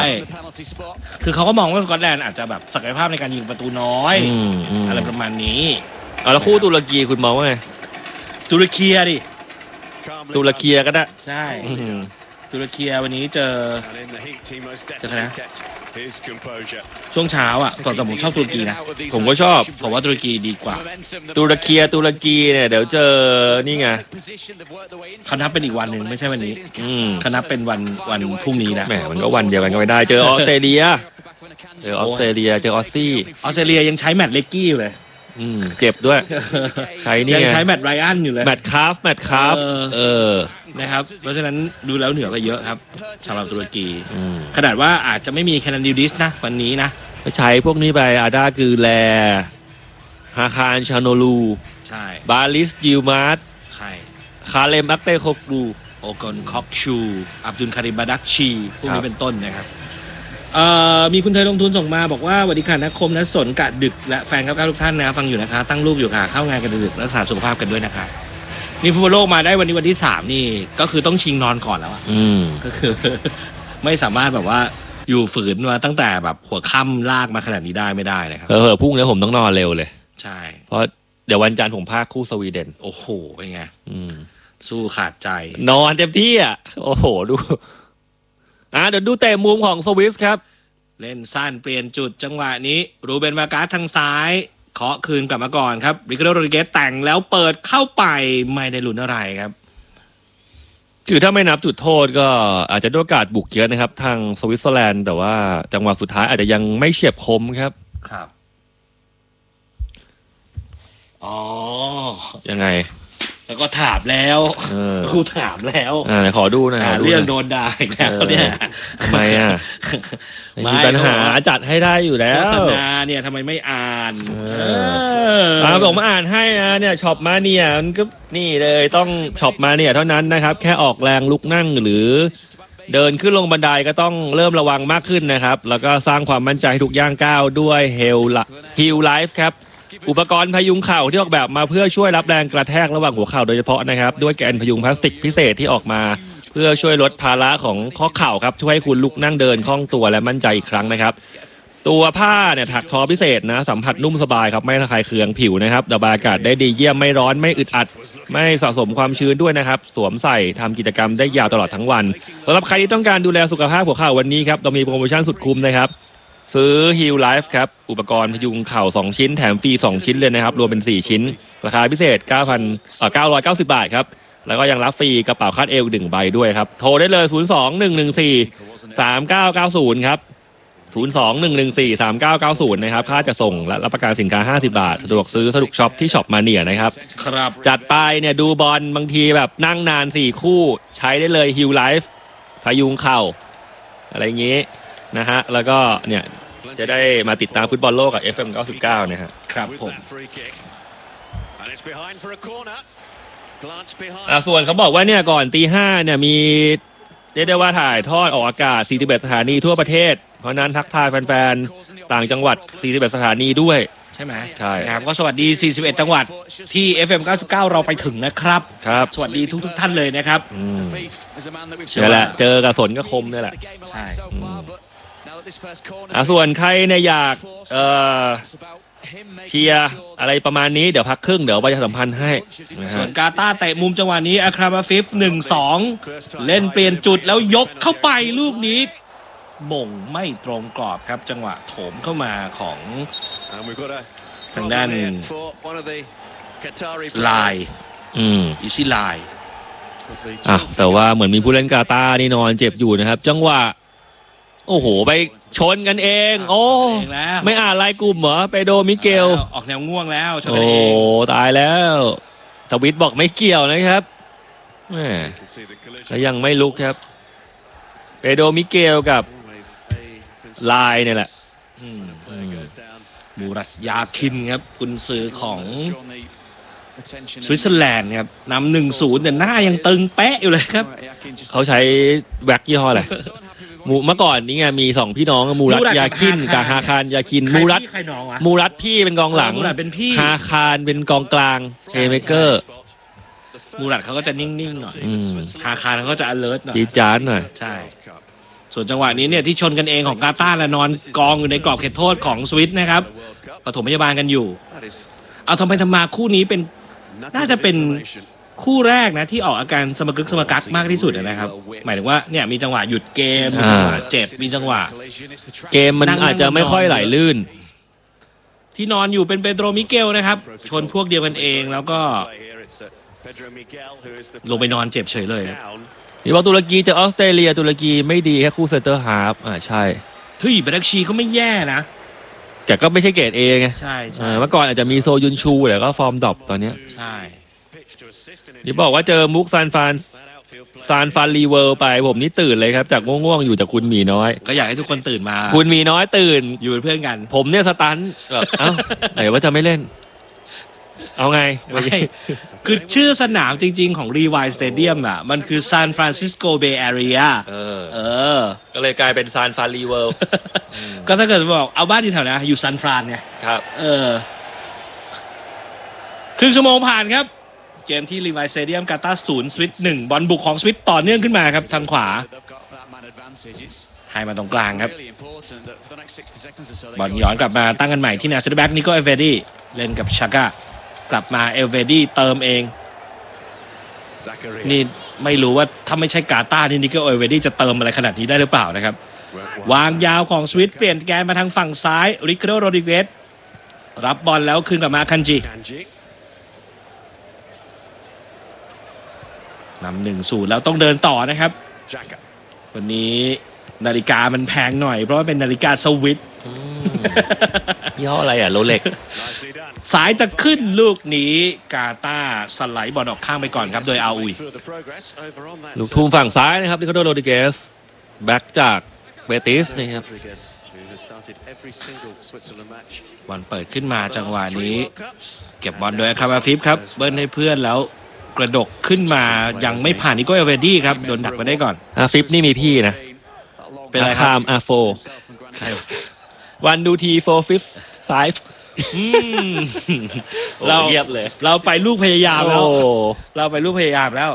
คือเขาก็มองว่าสกอตแลนด์อาจจะแบบศักยภาพในการยิงประตูน้อยอะไรประมาณนี้แล้วคู่ตุรกีคุณมองว่าไงตุรกีดิตุรกีก็ได้ใช่ตุรกีวันนี้เจอใครนะช่วงเช้าอ่ะตอนผมชอบตุรกีนะผมก็ชอบผมว่าตุรกีดีกว่าตุรกีเนี่ยเดี๋ยวเจอนี่ไงเขานับเป็นอีกวันหนึ่งไม่ใช่วันนี้เขานับเป็นวันพรุ่งนี้นะแหมมันก็วันเดียวกันก็ไม่ได้เจอออสเตรเลียเจอออสเตรเลียเจอออสซี่ออสเตรเลียยังใช้แมตต์เล็กกี้อยู่เลยเจ็บด้วยใช้นี่ยังไงใช้แมตต์ไรอันอยู่เลยแมตคาฟนะครับเพราะฉะนั้นดูแล้วเหนือก็เยอะครับสำหรับตุรกีขนาดว่าอาจจะไม่มีแคนาดิดิสนะวันนี้นะไปใช้พวกนี้ไปอาดาคือแลฮาคารชาโนลูใช่บาลิสยิลมาร์ตใช่คาเลมอักเตโคกลูโอกอนคอกชูอับดุลคาริมบาดักชีพวกนี้เป็นต้นนะครับมีคุณเธอลงทุนส่งมาบอกว่าสวัสดีค่ะนักคมนักสนกะดึกและแฟนครับทุกท่านนะฟังอยู่นะคะตั้งลูกอยู่ค่ะเข้างานกันดึกรักษาสุขภาพกันด้วยนะคะนี่ฟุตบอลโลกมาได้วันนี้วันที่3นี่ก็คือต้องชิงนอนก่อนแล้วอ่ะก็คือไม่สามารถแบบว่าอยู่ฝืนมาตั้งแต่แบบหัวค่ำลากมาขนาดนี้ได้ไม่ได้นะครับพรุ่งนี้ผมต้องนอนเร็วเลยใช่เพราะเดี๋ยววันจันทร์ผมพากคู่สวีเดนโอ้โหเป็นไงสู้ขาดใจนอนเต็มที่อ่ะโอ้โหดูเดี๋ยวดูเตะมุมของสวิสครับเล่นสั้นเปลี่ยนจุดจังหวะนี้รูเบนวาการ์ทางซ้ายเคาะคืนกลับมาก่อนครับริคาร์โด โรดริเกสแต่งแล้วเปิดเข้าไปไม่ได้ลุ้นอะไรครับคือถ้าไม่นับจุดโทษก็อาจจะด้วยโอกาสบุกเยอะนะครับทางสวิตเซอร์แลนด์แต่ว่าจังหวะสุดท้ายอาจจะยังไม่เฉียบคมครับยังไงแล้วก็ถามแล้วกูถามแล้วขอดูหน่อยเรื่องโดนด่าอีกแล้วเนี่ยทำไมมีปัญหาจัดให้ได้อยู่แล้วโฆษณาเนี่ยทำไมไม่อ่านผมมาอ่านให้นะเนี่ยช็อปมาเนี่ยมันก็นี่เลยต้องช็อปมาเนี่ยเท่านั้นนะครับแค่ออกแรงลุกนั่งหรือเดินขึ้นลงบันไดก็ต้องเริ่มระวังมากขึ้นนะครับแล้วก็สร้างความมั่นใจทุกย่างก้าวด้วยHeal Life ครับอุปกรณ์พยุงเข่าที่ออกแบบมาเพื่อช่วยรับแรงกระแทกระหว่างหัวเข่าโดยเฉพาะนะครับด้วยแกนพยุงพลาสติกพิเศษที่ออกมาเพื่อช่วยลดภาระของข้อเข่าครับช่วยให้คุณลุกนั่งเดินคล่องตัวและมั่นใจอีกครั้งนะครับตัวผ้าเนี่ยถักทอพิเศษนะสัมผัสนุ่มสบายครับไม่ระคายเคืองผิวนะครับระบายอากาศได้ดีเยี่ยมไม่ร้อนไม่อึดอัดไม่สะสมความชื้นด้วยนะครับสวมใส่ทำกิจกรรมได้ยาวตลอดทั้งวันสำหรับใครที่ต้องการดูแลสุขภาพหัวเข่าวันนี้ครับเรามีโปรโมชั่นสุดคุ้มนะครับซื้อ Heal Life ครับอุปกรณ์พยุงเข่า2ชิ้นแถมฟรี2ชิ้นเลยนะครับรวมเป็น4ชิ้นราคาพิเศษ 990 บาทครับแล้วก็ยังรับฟรีกระเป๋าคาดเอว1ใบด้วยครับโทรได้เลย 02-114-3990 ครับ 02-114-3990 นะครับค่าจะส่งและรับประกันสินค้า50 บาทสะดวกซื้อสะดวกช็อปที่ช็อปมาเนียนะครับครับจัดไปเนี่ยดูบอลบางทีแบบนั่งนาน4คู่ใช้ได้เลย Heal Life พยุงเข่าอะไรอย่างงี้นะฮะแล้วก็เนี่ยจะได้มาติดตามฟุตบอลโลกกับ FM 99นะฮะครับผมส่วนเขาบอกว่าเนี่ยก่อนตีห้าเนี่ยมีเรียกได้ว่าถ่ายทอดออกอากาศ41สถานีทั่วประเทศเพราะนั้นทักทายแฟนๆต่างจังหวัด41สถานีด้วยใช่ไหมใช่ครับก็สวัสดี41จังหวัดที่ FM 99เราไปถึงนะครับครับสวัสดีทุกท่านเลยนะครับนี่แหละเจอกับสนก็คมนี่แหละใช่ส่วนใครเนี่ยอยากเชียร์อะไรประมาณนี้เดี๋ยวพักครึ่งเดี๋ยวประชาสัมพันธ์ให้ส่วนกาตาร์เตะมุมจังหวะนี้อัครามาฟิฟ 1-2 เล่นเปลี่ยนจุดแล้วยกเข้าไปลูกนี้มงไม่ตรงกรอบครับจังหวะโถมเข้ามาของทางด้านไลน์อิซิไลน์แต่ว่าเหมือนมีผู้เล่นกาตาร์นี่นอนเจ็บอยู่นะครับจังหวะโอ้โหไปชนกันเองโอ้ไม่อ่านไลน์กลุ่มเหรอไปโดมิเกลออกแนวง่วงแล้วโอ้ตายแล้วสวิตบอกไม่เกี่ยวนะครับแหมแล้วยังไม่ลุกครับเปโดมิเกลกับไลน์เนี่ยแหละมูรัตยาคินครับกุนซือของสวิตเซอร์แลนด์ครับนำ 1-0 แต่หน้ายังตึงเป๊ะอยู่เลยครับเขาใช้แว็กยี่ห้ออะไรเมื่อก่อนนี้ไงมี2พี่น้องมูรัตยาคินกับฮาคารยาคินมูรัตพี่เป็นกองหลังฮาคารเป็นกองกลางเชเมเกอร์มูรัตเขาก็จะนิ่งๆหน่อยฮาคารเขาก็จะ alert หน่อยจี๊ดจ๊าดหน่อยใช่ส่วนจังหวะนี้เนี่ยที่ชนกันเองของกาตาร์และนอนกองอยู่ในกรอบเขตโทษของสวิตนะครับปฐมพยาบาลกันอยู่เอาทำไมทำมาคู่นี้เป็นน่าจะเป็นคู่แรกนะที่ออกอาการสมกึกสมกักมากที่สุดนะครับหมายถึงว่าเนี่ยมีจังหวะหยุดเกมมีจังหวะเจ็บมีจังหวะเกมมันอาจจะไม่ค่อยไหลลื่นที่นอนอยู่เป็นเปโตรมิเกลนะครับชนพวกเดียวกันเองแล้วก็ลงไปนอนเจ็บเฉยเลยครับนี่ว่าตุรกีเจอออสเตรเลียตุรกีไม่ดีแค่คู่เซนเตอร์ฮาล์ฟใช่เฮ้ยเบรักชีเขาไม่แย่นะแต่ก็ไม่ใช่เกรดเอไงใช่เมื่อก่อนอาจจะมีโซยุนชูแต่ก็ฟอร์มดรอปตอนเนี้ยใช่นี่บอกว่าเจอมุกซานฟานรีเวิร์ไปผมนี่ตื่นเลยครับจากง่วงๆอยู่จากคุณหมีน้อยก็อยากให้ทุกคนตื่นมาคุณหมีน้อยตื่นอยู่เป็นเพื่อนกันผมเนี่ยสตันแบบเอ้าไหนว่าจะไม่เล่น เอาไงไม่คือชื่อสนามจริงๆของรีไวสเตเดียมอ่ะมันคือซานฟรานซิสโกเบย์แอเรียก็เลยกลายเป็นซานฟานรีเวิร์ก็ถ้าเกิดบอกเอาบ้านอยู่แถวนั้นอยู่ซานฟรานไงครับครึ่งชั่วโมงผ่านครับเกมที่รีไวสเตเดียมกาตาร์0สวิต1บอลบุกของสวิตต่อเนื่องขึ้นมาครับทางขวาให้มาตรงกลางครับบอลย้อนกลับมาตั้งกันใหม่ที่แนวเซนเตอร์แบ็กนิโกเอลเวดี้เล่นกับชาก้ากลับมาเอลเวดี้เติมเองนี่ไม่รู้ว่าถ้าไม่ใช่กาตาร์นี่นิโกเอลเวดี้จะเติมอะไรขนาดนี้ได้หรือเปล่านะครับวางยาวของสวิตเปลี่ยนแกนมาทางฝั่งซ้ายริคาร์โดโรดริเกสรับบอลแล้วคืนกลับมาคันจินำ1-0แล้วต้องเดินต่อนะครับวันนี้นาฬิกามันแพงหน่อยเพราะว่าเป็นนาฬิกาสวิตยี่ห้ออะไรโรเล็กสายจะขึ้นลูกนี้กาตาร์สไลด์บอลออกข้างไปก่อนครับโดยอาอุยลูกทุ่มฝั่งซ้ายนะครับริคาร์โดโรดริเกสแบ็กจากเบติสนะครับบอลเปิดขึ้นมาจังหวะนี้เก็บบอลโดยคาราฟิฟครับเบิ้ลให้เพื่อนแล้วกระดกขึ้นมายังไม่ผ่านนิโกเอลเวดี้ครับโดนดักมาได้ก่อนอาฟิฟนี่มีพี่นะเป็นอะไรครับอาโฟวันดูทีโฟฟิฟไฟเราเงียบเลยเราไปลูกพยายามแล้วเราไปลูกพยายามแล้ว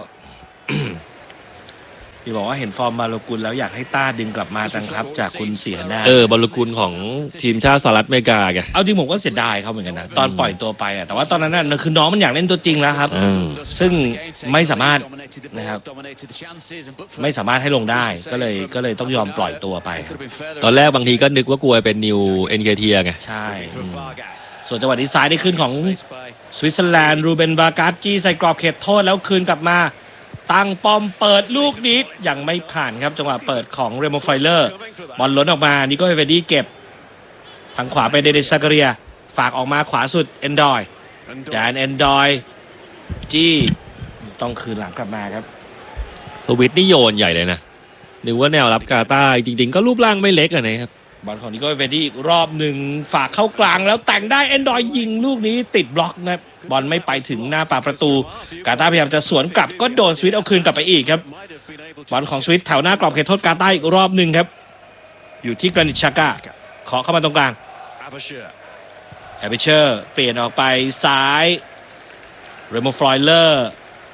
ที่บอกว่าเห็นฟอร์มบาโลกุลแล้วอยากให้ต้าดึงกลับมาจังครับจากคุณเสียหน้าบาโลกุลของทีมชาติสหรัฐอเมริกาแกเอาจริงผมก็เสียดายเขาเหมือนกันนะตอนปล่อยตัวไปแต่ว่าตอนนั้นน่ะคือน้องมันอยากเล่นตัวจริงแล้วครับซึ่งไม่สามารถนะครับไม่สามารถให้ลงได้ก็เลยต้องยอมปล่อยตัวไปตอนแรกบางทีก็นึกว่ากลัวเป็นนิวเอ็นเคเทียไงใช่ส่วนจังหวะที่ซ้ายได้ขึ้นของสวิตเซอร์แลนด์รูเบนบาการ์จี้ใส่กรอบเขตโทษแล้วคืนกลับมาตั้งป้อมเปิดลูกนี้ยังไม่ผ่านครับจังหวะเปิดของเรโมไฟเลอร์บอลล้นออกมานิโกเอลเวดี้เก็บทางขวาไปเดนิสซาการียฝากออกมาขวาสุดเอนดอยแดนเอนดอยจี้ต้องคืนหลังกลับมาครับสวิตนี่โยนใหญ่เลยนะนึกว่าแนวรับกาตาร์จริงๆก็รูปร่างไม่เล็กนะครับบอลของนิโกเอลเวดี้อีกรอบหนึ่งฝากเข้ากลางแล้วแต่งได้เอนดอยยิงลูกนี้ติดบล็อกนะบอลไม่ไปถึงหน้าปากประตูกาตาร์พยายามจะสวนกลับก็โดนสวิตเอาคืนกลับไปอีกครับบอลของสวิตแถวหน้ากรอบเขตโทษกาตาร์อีกรอบหนึ่งครับอยู่ที่กรานิชชาก้าขอเข้ามาตรงกลางแอเบเชอร์เปลี่ยนออกไปซ้ายเรโมฟลอยเลอร์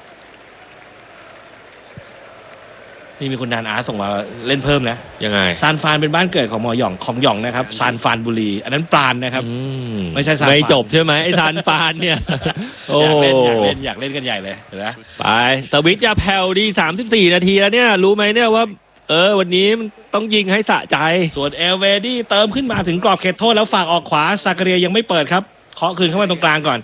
นี่มีคุณนานอาร์ส่งมาเล่นเพิ่มนะยังไงซานฟานเป็นบ้านเกิดของหมอหย่องของหย่องนะครับซานฟานบุรีอันนั้นปราณนะครับไม่ใช่ซานฟานไม่จบใช่ไหมไอ้ซานฟานเนี่ยอยากเล่นกันใหญ่เลยเห็นไหมไปสวิตจะแผ่วดี34นาทีแล้วเนี่ยรู้ไหมเนี่ยว่าวันนี้มันต้องยิงให้สะใจส่วนเอลเวดี้เติมขึ้นมาถึงกรอบเขตโทษแล้วฝากออกขวาซาการียยังไม่เปิดครับเคาะคืนเข้ามาตรงกลางก่อน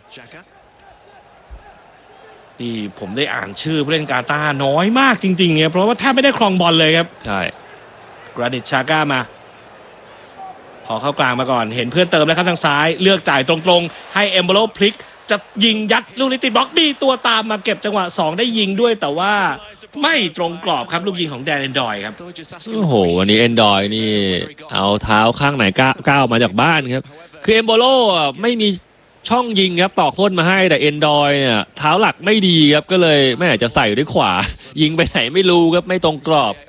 นี่ผมได้อ่านชื่อผู้เล่นกาตาร์น้อยมากจริงๆเนี่ยเพราะว่าแทบไม่ได้ครองบอลเลยครับใช่กรานิชชาก้ามาขอเข้ากลางมาก่อนเห็นเพื่อนเติมแล้วครับทางซ้ายเลือกจ่ายตรงๆให้เอมโบโลพลิกจะยิงยัดลูกนี้ติดบล็อกมีตัวตามมาเก็บจังหวะ2ได้ยิงด้วยแต่ว่าไม่ตรงกรอบครับลูกยิงของแดนเอนดอยครับโอ้โหวันนี้เอนดอยนี่เอาเท้าข้างไหนก้าวมาจากบ้านครับคือเอมโบโลไม่มีช่องยิงครับตอกต้นมาให้แต่เอนดอยเนี่ยเท้าหลักไม่ดีครับก็เลยไม่อาจจะใส่ด้วยขวายิงไปไหนไม่รู้ครับไม่ตรงกรอบ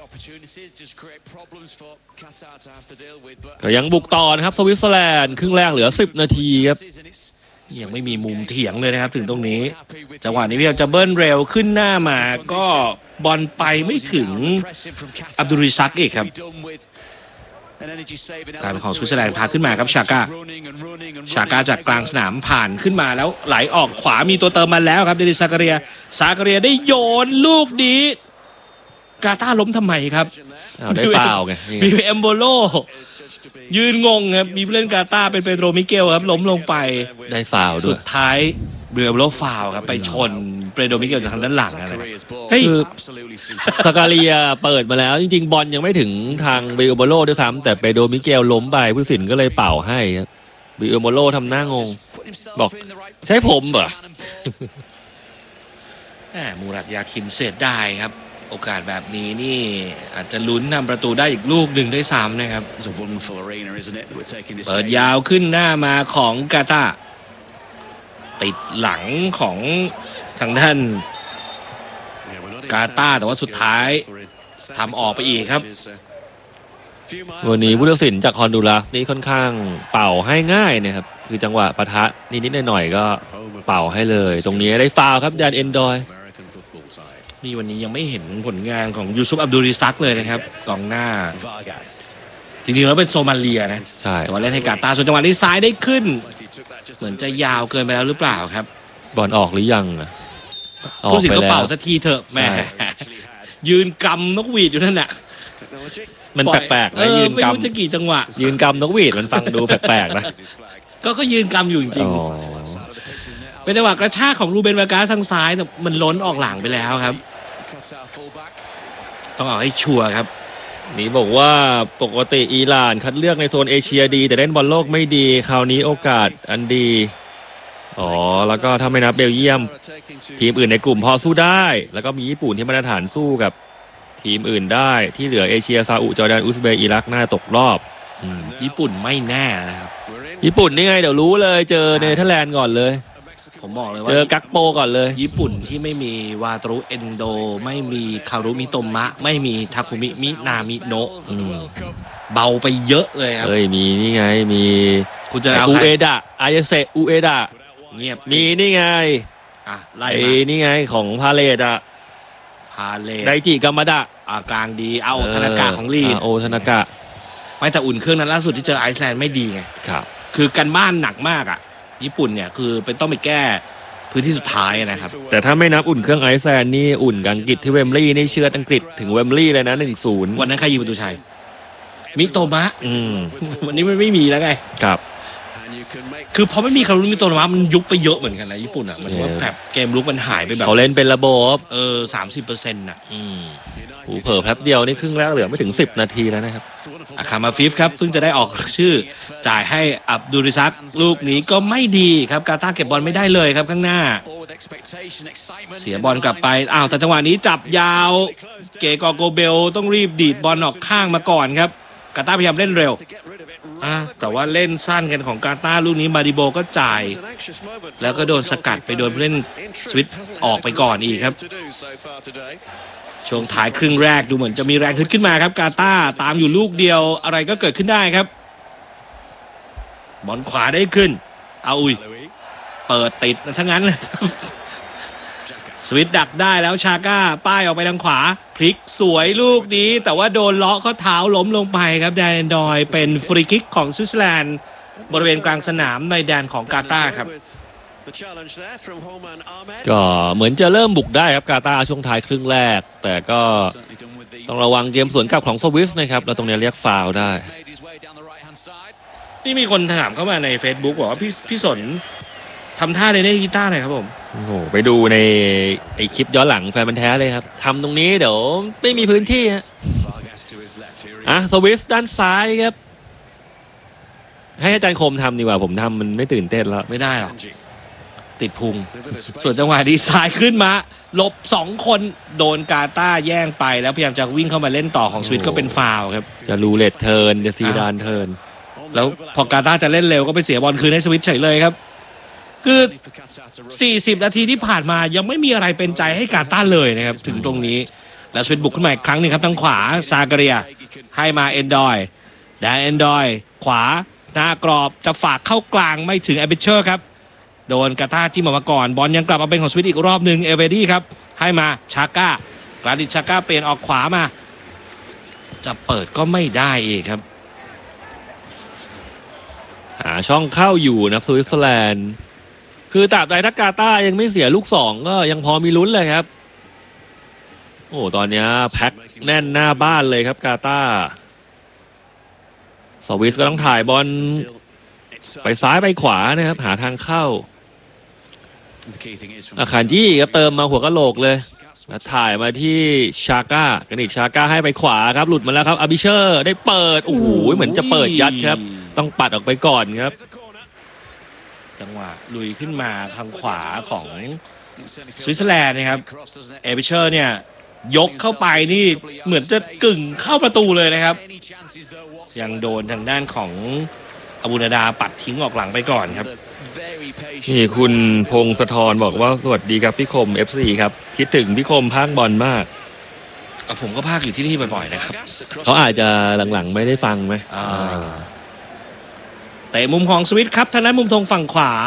ก็ยังบุกต่อนะครับสวิตเซอร์แลนด์ครึ่งแรกเหลือ10นาทีครับยังไม่มีมุมเถียงเลยนะครับถึงตรงนี้จังหวะนี้พยายามจะเบิ้ลเร็วขึ้นหน้ามาก็บอลไปไม่ถึงอับดุลริซักอีกครับกลายเป็นของสวิตเซอร์แลนด์พาขึ้นมาครับชาก้าจากกลางสนามผ่านขึ้นมาแล้วไหลออกขวามีตัวเติมมาแล้วครับเดนิสซาการเรียได้โยนลูกนี้กาตาร์ล้มทำไมครับได้ฟาวล์ไงมีเอมโบโลยืนงงครับมีผู้เล่นกาตาร์เป็นเปโดรมิเกลครับล้มลงไปได้ฟาวล์ด้วยสุดท้ายเรือโบโลฟาวล์ครับไปชนเปโดรมิเกลจากทางด้านหลังอะไรคือซาการียเปิดมาแล้วจริงๆบอลยังไม่ถึงทางเบโอโบโลด้วยซ้ำแต่เปโดรมิเกลล้มไปผู้ตัดสินก็เลยเป่าให้ครับเบโอโบโลทำหน้างงบอกใช่ผมเหรอมูรัดยาคินเสียดายครับโอกาสแบบนี้นี่อาจจะลุ้นนำประตูได้อีกลูกหนึ่งด้วยซ้ำนะครับเปิดยาวขึ้นหน้ามาของกาตาร์ติดหลังของทางด้านกาตาร์แต่ว่าสุดท้ายทำออกไปอีกครับวันนี้ผู้ตัดสินจากฮอนดูรัสนี่ค่อนข้างเป่าให้ง่ายนะครับคือจังหวะปะทะนิดๆหน่อยๆก็เป่าให้เลยตรงนี้ได้ฟาวล์ครับแดนเอนดอยนี่วันนี้ยังไม่เห็นผลงานของยูซุฟอับดุลริซักเลยนะครับกองหน้าจริงๆแล้วเป็นโซมาเลียนะแต่ว่าเล่นให้กาตาร์ส่วนจังหวะนี้ซ้ายได้ขึ้นเหมือนจะยาวเกินไปแล้วหรือเปล่าครับบอลออกหรือยังผู้สิงก็เป่าสักทีเถอะแม่ยืนกำนกหวีดอยู่นั่นแหละมันแปลกๆนะยืนกำไม่รู้จะกี่จังหวะยืนกำนกหวีดมันฟังดูแปลกๆนะก็ยืนกำอยู่จริงๆเป็นจังหวะกระชากของรูเบนวากาทางซ้ายแต่มันล้นออกหลังไปแล้วครับต้องเอาให้ชัวร์ครับนี่บอกว่าปกติอิหร่านคัดเลือกในโซนเอเชียดีแต่เล่นบอลโลกไม่ดีคราวนี้โอกาสอันดีแล้วก็ถ้าไม่นับเบลเยียมทีมอื่นในกลุ่มพอสู้ได้แล้วก็มีญี่ปุ่นที่มาตรฐานสู้กับทีมอื่นได้ที่เหลือเอเชียซาอุจอร์แดนอุซเบย์อิรักน่าตกรอบญี่ปุ่นไม่แน่นะครับญี่ปุ่นนี่ไงเดี๋ยวรู้เลยเจอเนเธอร์แลนด์ก่อนเลยผมบอกเลยว่าเจอกักโปก่อนเลยญี่ปุ่นที่ไม่มีวาตรุเอนโดไม่มีคารุมิโตมะไม่มีทาคุมิมินามิโนะเบาไปเยอะเลยครับมีนี่ไงมีคุณจะเอาอูเอดะอายาเซอูเอดะเงียบมีนี่ไงไล่นี่ไงของพาเลตไดจิกัมมาดะกลางดีเอาธนากะของลีโอธนากะไม่แต่อุ่นเครื่องนั้นล่าสุดที่เจอไอซ์แลนด์ไม่ดีไงครับคือกันบ้านหนักมากญี่ปุ่นเนี่ยคือเป็นต้องไปแก้พื้นที่สุดท้ายนะครับแต่ถ้าไม่นับอุ่นเครื่องไอซ์แลนด์นี่อุ่นอังกฤษที่เวมบลีย์นี่เชือดอังกฤษถึงเวมบลีย์เลยนะ 1-0 วันนั้นใครยิงประตูชัยมิโตมะวันนี้มันไม่มีแล้วไงครับคือพอไม่มีคารุมิโตมะมันยุบไปเยอะเหมือนกันนะญี่ปุ่นมันว่าแบบเกมลุกมันหายไปแบบเขาเล่นเป็นระบบ 30%น่ะเผลอแป๊บเดียวนี่ครึ่งแรกเหลือไม่ถึง10นาทีแล้วนะครับอาคามาฟิฟครับซึ่งจะได้ออกชื่อจ่ายให้อับดุลริซักลูกนี้ก็ไม่ดีครับกาตาร์เก็บบอลไม่ได้เลยครับข้างหน้าเสียบอลกลับไปแต่จังหวะนี้จับยาวเกกอโกเบลต้องรีบดีดบอลออกข้างมาก่อนครับกาตาร์พยายามเล่นเร็วแต่ว่าเล่นสั้นกันของกาตาร์ลูกนี้มาดิโบก็จ่ายแล้วก็โดนสกัดไปโดนเล่นสวิตออกไปก่อนอีกครับช่วงท้ายครึ่งแรกดูเหมือนจะมีแรงขึ้นมาครับกาตาร์ตามอยู่ลูกเดียวอะไรก็เกิดขึ้นได้ครับบอลขวาได้ขึ้นเปิดติดทั้งนั้นเลยสวิตดักได้แล้วชาก้าป้ายออกไปทางขวาพลิกสวยลูกนี้แต่ว่าโดนเลาะข้อเท้าล้มลงไปครับแดนเอนดอยเป็นฟรีคิกของสวิตเซอร์แลนด์บริเวณกลางสนามในแดนของกาตาร์ครับก็เหมือนจะเริ่มบุกได้ครับกาตาร์ช่วงท้ายครึ่งแรกแต่ก็ต้องระวังเกมสวนกลับของสวิสนะครับแล้วตรงนี้เรียกฟาวล์ได้นี่มีคนถามเข้ามาใน Facebook บอกว่าพี่สนทำท่าในกีตาร์หน่อยครับผมไปดูในไอคลิปย้อนหลังแฟนมันแท้เลยครับทำตรงนี้เดี๋ยวไม่มีพื้นที่ฮะสวิสด้านซ้ายครับให้อาจารย์คมทำดีกว่าผมทำมันไม่ตื่นเต้นแล้วไม่ได้หรอกติดพุงส่วนจังหวะดีไซน์ขึ้นมาหลบ2คนโดนกาตาร์แย่งไปแล้วพยายามจะวิ่งเข้ามาเล่นต่อของสวิตก็เป็นฟาวล์ครับจะรูเลตเทิร์นจะซีดานเทิร์นแล้วพอกาตาร์จะเล่นเร็วก็ไปเสียบอลคืนให้สวิตเฉยเลยครับคือ40นาทีที่ผ่านมายังไม่มีอะไรเป็นใจให้กาตาร์เลยนะครับถึงตรงนี้แล้วสวิตบุกขึ้นมาอีกครั้งนึงครับทางขวาซาการียให้มาเอนดอยแดนเอนดอยขวาหน้ากรอบจะฝากเข้ากลางไม่ถึงแอบิเชอร์ครับโดนกาตาร์จิ้มออกมาก่อนบอลยังกลับมาเป็นของสวิตอีกรอบหนึ่งเอเวดี้ครับให้มาชาก้ากราดิชาก้าเปลี่ยนออกขวามาจะเปิดก็ไม่ได้อีกครับหาช่องเข้าอยู่นะครับสวิตเซอร์แลนด์คือตราบใดถ้ากาตาร์ยังไม่เสียลูก2ก็ยังพอมีลุ้นเลยครับโอ้ตอนนี้แพ็คแน่นหน้าบ้านเลยครับกาตาร์สวิสก็ต้องถ่ายบอลไปซ้ายไปขวานะครับหาทางเข้าอาคารจี้ครับเติมมาหัวกะโหลกเลยแล้วถ่ายมาที่ชาก้ากนิชชาก้าให้ไปขวาครับหลุดมาแล้วครับอาบิเชอร์ได้เปิดโอ้โหเหมือนจะเปิดยัดครับต้องปัดออกไปก่อนครับจังหวะลุยขึ้นมาทางขวาของสวิตเซอร์แลนด์นะครับเอบิเชอร์เนี่ยยกเข้าไปนี่เหมือนจะกึ่งเข้าประตูเลยนะครับยังโดนทางด้านของอบูนาดาปัดทิ้งออกหลังไปก่อนครับนี่คุณพงศธรบอกว่าสวัสดีครับพี่คม FC ครับคิดถึงพี่คมพากบอลมากผมก็พากอยู่ที่นี่บ่อยๆนะครับเขาอาจจะหลังๆไม่ได้ฟังไหมแต่มุมของสวิตครับทางด้านมุมธงฝั่งขวา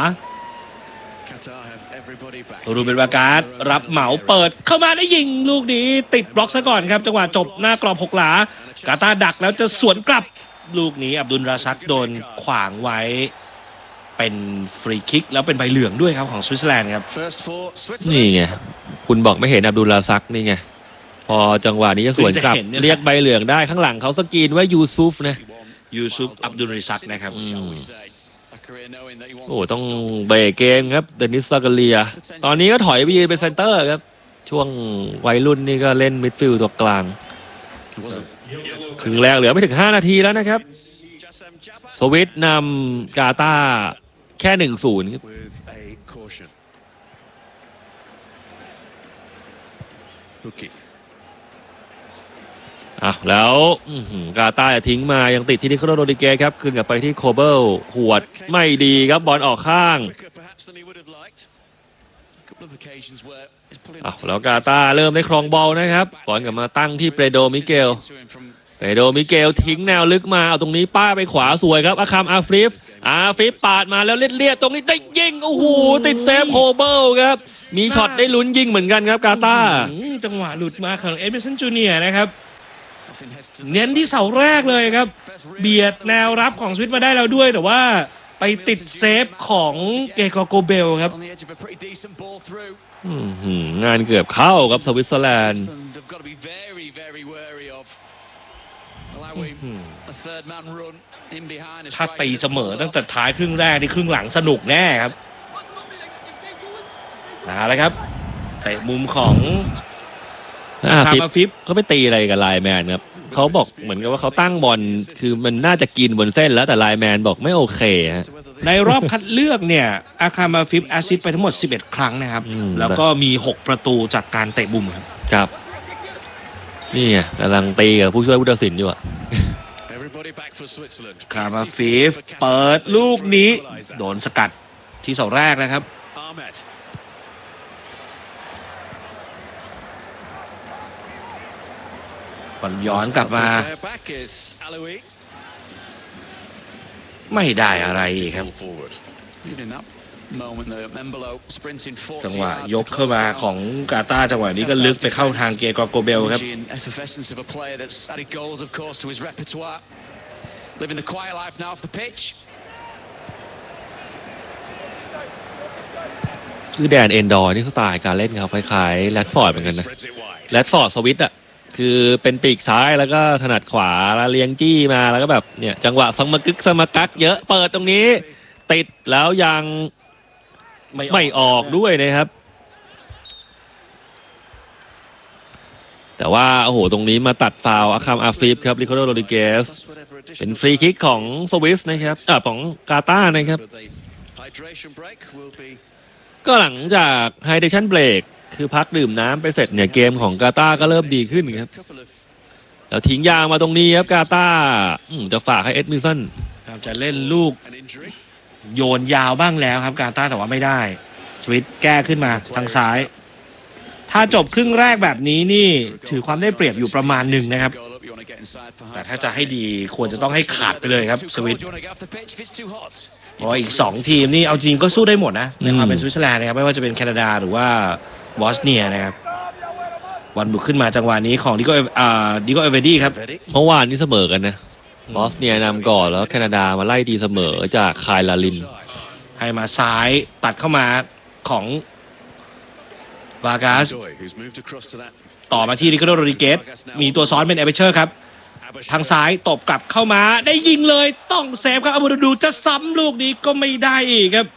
รูเบนวาการ์ดรับเหมาเปิดเข้ามาได้ยิงลูกนี้ติดบล็อกซะก่อนครับจังหวะจบหน้ากรอบ6 หลากาตาร์ดักแล้วจะสวนกลับลูกนี้อับดุลราซักโดนขวางไว้เป็นฟรีคิกแล้วเป็นใบเหลืองด้วยครับของสวิตเซอร์แลนด์ครับนี่ไงคุณบอกไม่เห็นอับดุลราซักนี่ไงพอจังหวะนี้จะสวนกลับเรียกใบเหลืองได้ข้างหลังเขาสกรีนไว้ยูซุฟนะยูซุฟอับดุลราซักนะครับโอ้ต้องเบรกเกมครับเดนิสซากาเลียตอนนี้ก็ถอยไปยืนเป็นเซนเตอร์ครับช่วงวัยรุ่นนี่ก็เล่นมิดฟิลด์ตัวกลางครึ่งแรกเหลือไม่ถึง5 นาทีแล้วนะครับสวิตนำกาตาร์แค่ 1-0 ครับแล้วกาตาร์จะทิ้งมายังติดที่นิโคลัสโรดริเกสครับขึ้นกลับไปที่โคเบิลหวดไม่ดีครับบอลออกข้างแล้วกาตาร์เริ่มได้ครองบอลนะครับก่อนกลับมาตั้งที่เปโดมิเกลทิ้งแนวลึกมาเอาตรงนี้ป้าไปขวาสวยครับอาคัมอาฟริฟปาดมาแล้วเลียดตรงนี้ได้ยิงโอ้โหติดเซฟโคเบิลครับมีช็อตได้ลุ้นยิงเหมือนกันครับกาตาร์จังหวะหลุดมาของเอเมสันจูเนียร์นะครับเน้นที่เสาแรกเลยครับเบียดแนวรับของสวิตมาได้แล้วด้วยแต่ว่าไปติดเซฟของเกโกโกเบลครับงานเกือบเข้ากับสวิตเซอร์แลนด์ถ้าตีเสมอตั้งแต่ท้ายครึ่งแรกที่ครึ่งหลังสนุกแน่ครับแล้วครับแต่มุมของฟิปเขาไปตีอะไรกับไลแมนครับเขาบอกเหมือนกับว่าเขาตั้งบอลคือมันน่าจะกินบนเส้นแล้วแต่ไลแมนบอกไม่โอเคฮะในรอบคัดเลือกเนี่ยอาคามาฟิปแอสซิสต์ไปทั้งหมด11 ครั้งนะครับแล้วก็มี6 ประตูจากการเตะมุมครับนี่ไงกำลังตีกับผู้ช่วยผู้ตัดสินอยู่อะคามาฟิฟเปิดลูกนี้โดนสกัดที่เสาแรกนะครับบอลย้อนกลับมาไม่ได้อะไรครับจังหวะยกเข้ามาของกาตาร์จังหวะนี้ก็ลึกไปเข้าทางเกโกโกเบลครับคือแดนเอนดอร์นี่สไตล์การเล่นเขาคล้ายๆแรดฟอร์ดเหมือนกันนะแรดฟอร์ดสวิตอ่ะคือเป็นปีกซ้ายแล้วก็ถนัดขวาแล้วเลี้ยงจี้มาแล้วก็แบบเนี่ยจังหวะสมกักเยอะเปิดตรงนี้ติดแล้วยังไม่ออกด้วยนะครับแต่ว่าโอ้โหตรงนี้มาตัดฟาวล์อาคัมอาฟิฟครับริคาร์โดโรดริเกสเป็นฟรีคิกของสวิสนะครับของกาตาร์นะครับก็หลังจากไฮเดชั่นเบรกคือพักดื่มน้ำไปเสร็จเนี่ยเกมของกาตาร์ก็เริ่มดีขึ้นครับแล้วทิ้งยางมาตรงนี้ครับกาตาร์จะฝากให้เอ็ดมิลสันจะเล่นลูกโยนยาวบ้างแล้วครับกาตาร์แต่ว่าไม่ได้สวิตแก้ขึ้นมาทางซ้ายถ้าจบครึ่งแรกแบบนี้นี่ถือความได้เปรียบอยู่ประมาณหนึ่งนะครับแต่ถ้าจะให้ดีควรจะต้องให้ขาดไปเลยครับสวิตเพราะอีก2 ทีมนี่เอาจริงก็สู้ได้หมดนะในความเป็นสวิตเซอร์แลนด์นะครับไม่ว่าจะเป็นแคนาดาหรือว่าบอสเนียนะครับวันบุกขึ้นมาจังหวะนี้ของดิโกเอเวดี้ครับเมื่อวานนี้เสมอกันนะบอสเนียนำก่อนแล้วแคนาดามาไล่ตีเสมอจากคายลาลินให้มาซ้ายตัดเข้ามาของวากาสต่อมาที่ริคาร์โด โรดริเกสมีตัวซ้อนเป็นเอเบเชอร์ครับทางซ้ายตบกลับเข้ามาได้ยิงเลยต้องเซฟครับอาบูดาดูจะซ้ำลูกนี้ก็ไม่ได้อีกครับ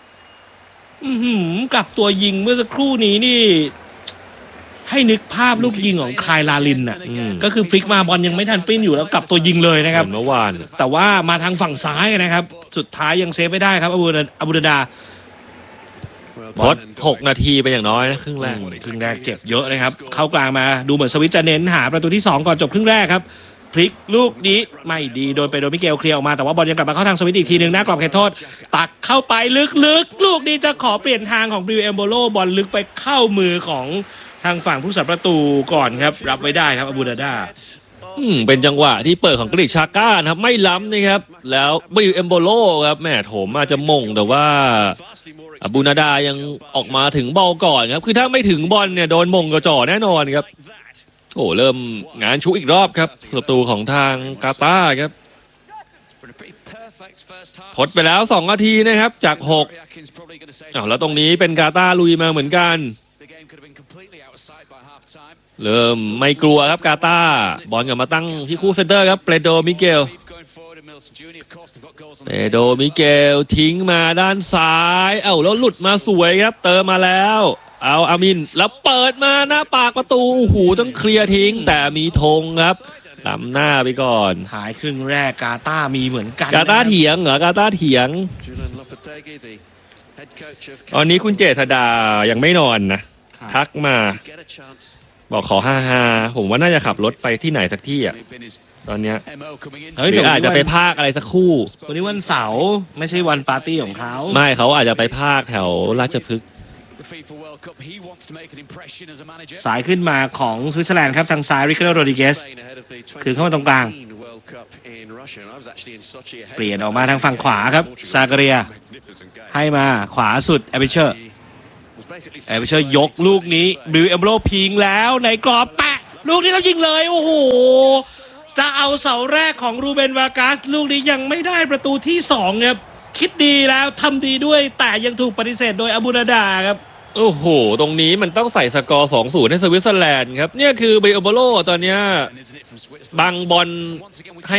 กลับตัวยิงเมื่อสักครู่นี้นี่ให้นึกภาพลูกยิงของคายลาลินน่ะก็คือพลิกมาบอลยังไม่ทันปิ้นอยู่แล้วกลับตัวยิงเลยนะครับเมื่อวานแต่ว่ามาทางฝั่งซ้ายนะครับสุดท้ายยังเซฟไม่ได้ครับอาบูดาดาพด6 นาทีเป็นอย่างน้อยนะครึ่งแรกครึ่งแรกเจ็บเยอะนะครับเข้ากลางมาดูเหมือนสวิตจะเน้นหาประตูที่2ก่อนจบครึ่งแรกครับพลิกลูกนี้ไม่ดีโดนมิเกลเคลียร์ออกมาแต่ว่าบอลยังกลับมาเข้าทางสวิตอีกทีหนึ่งหน้ากรอบเขตโทษตักเข้าไปลึกๆลูกนี้จะขอเปลี่ยนทางของบริวเอมโบโลบอลลึกไปเข้ามือของทางฝั่งผู้สัประตูก่อนครับรับไว้ได้ครับอาบูดาดาเป็นจังหวะที่เปิดของกริชาก้านะครับไม่ล้ำนะครับแล้วบริวเอมโบโลครับแม่โถมมาจะมงแต่ว่าอาบูนาดายังออกมาถึงบอลก่อนครับคือถ้าไม่ถึงบอลเนี่ยโดนมงกระจ่อแน่นอนครับโอ้เริ่มงานชุกอีกรอบครับประตูของทางกาตาร์ครับพดไปแล้ว2 นาทีนะครับจาก6แล้วตรงนี้เป็นกาตาร์ลุยมาเหมือนกันเริ่มไม่กลัวครับกาตาร์บอลกลับมาตั้งที่คู่เซนเตอร์ครับเปโดมิเกลทิ้งมาด้านซ้ายแล้วหลุดมาสวยครับเติมมาแล้วเอาอามินแล้วเปิดมาหน้าปากประตูหูต้องเคลียร์ทิ้งแต่มีธงครับล้ำหน้าไปก่อนหายครึ่งแรกกาตาร์มีเหมือนกันกาตาร์เถียงเหรอกาตาร์เถียงตอนนี้คุณเจษดายังไม่นอนนะทักมาบอกขอ5-5ผมว่าน่าจะขับรถไปที่ไหนสักที่อ่ะตอนเนี้ยหรืออาจจะไปภาคอะไรสักคู่วันนี้วันเสาร์ไม่ใช่วันปาร์ตี้ของเขาไม่เขาอาจจะไปภาคแถวราชพฤกษ์สายขึ้นมาของสวิตเซอร์แลนด์ครับทางซ้ายริคาร์โด โรดริเกสคือเข้ามาตรงกลางเปลี่ยนออกมาทางฝั่งขวาครับซาการียให้มาขวาสุดเอเบเชอร์ยกลูกนี้บริวเอมโบโลพิงแล้วในกรอบแปะลูกนี้แล้วยิงเลยโอ้โหจะเอาเสาแรกของรูเบนวากาสลูกนี้ยังไม่ได้ประตูที่2ครับคิดดีแล้วทำดีด้วยแต่ยังถูกปฏิเสธโดยอาบูนาดาครับโอ้โหตรงนี้มันต้องใส่สกอร์ 2-0 ให้สวิตเซอร์แลนด์ครับเนี่ยคือบริวเอมโบโลตอนนี้บังบอลให้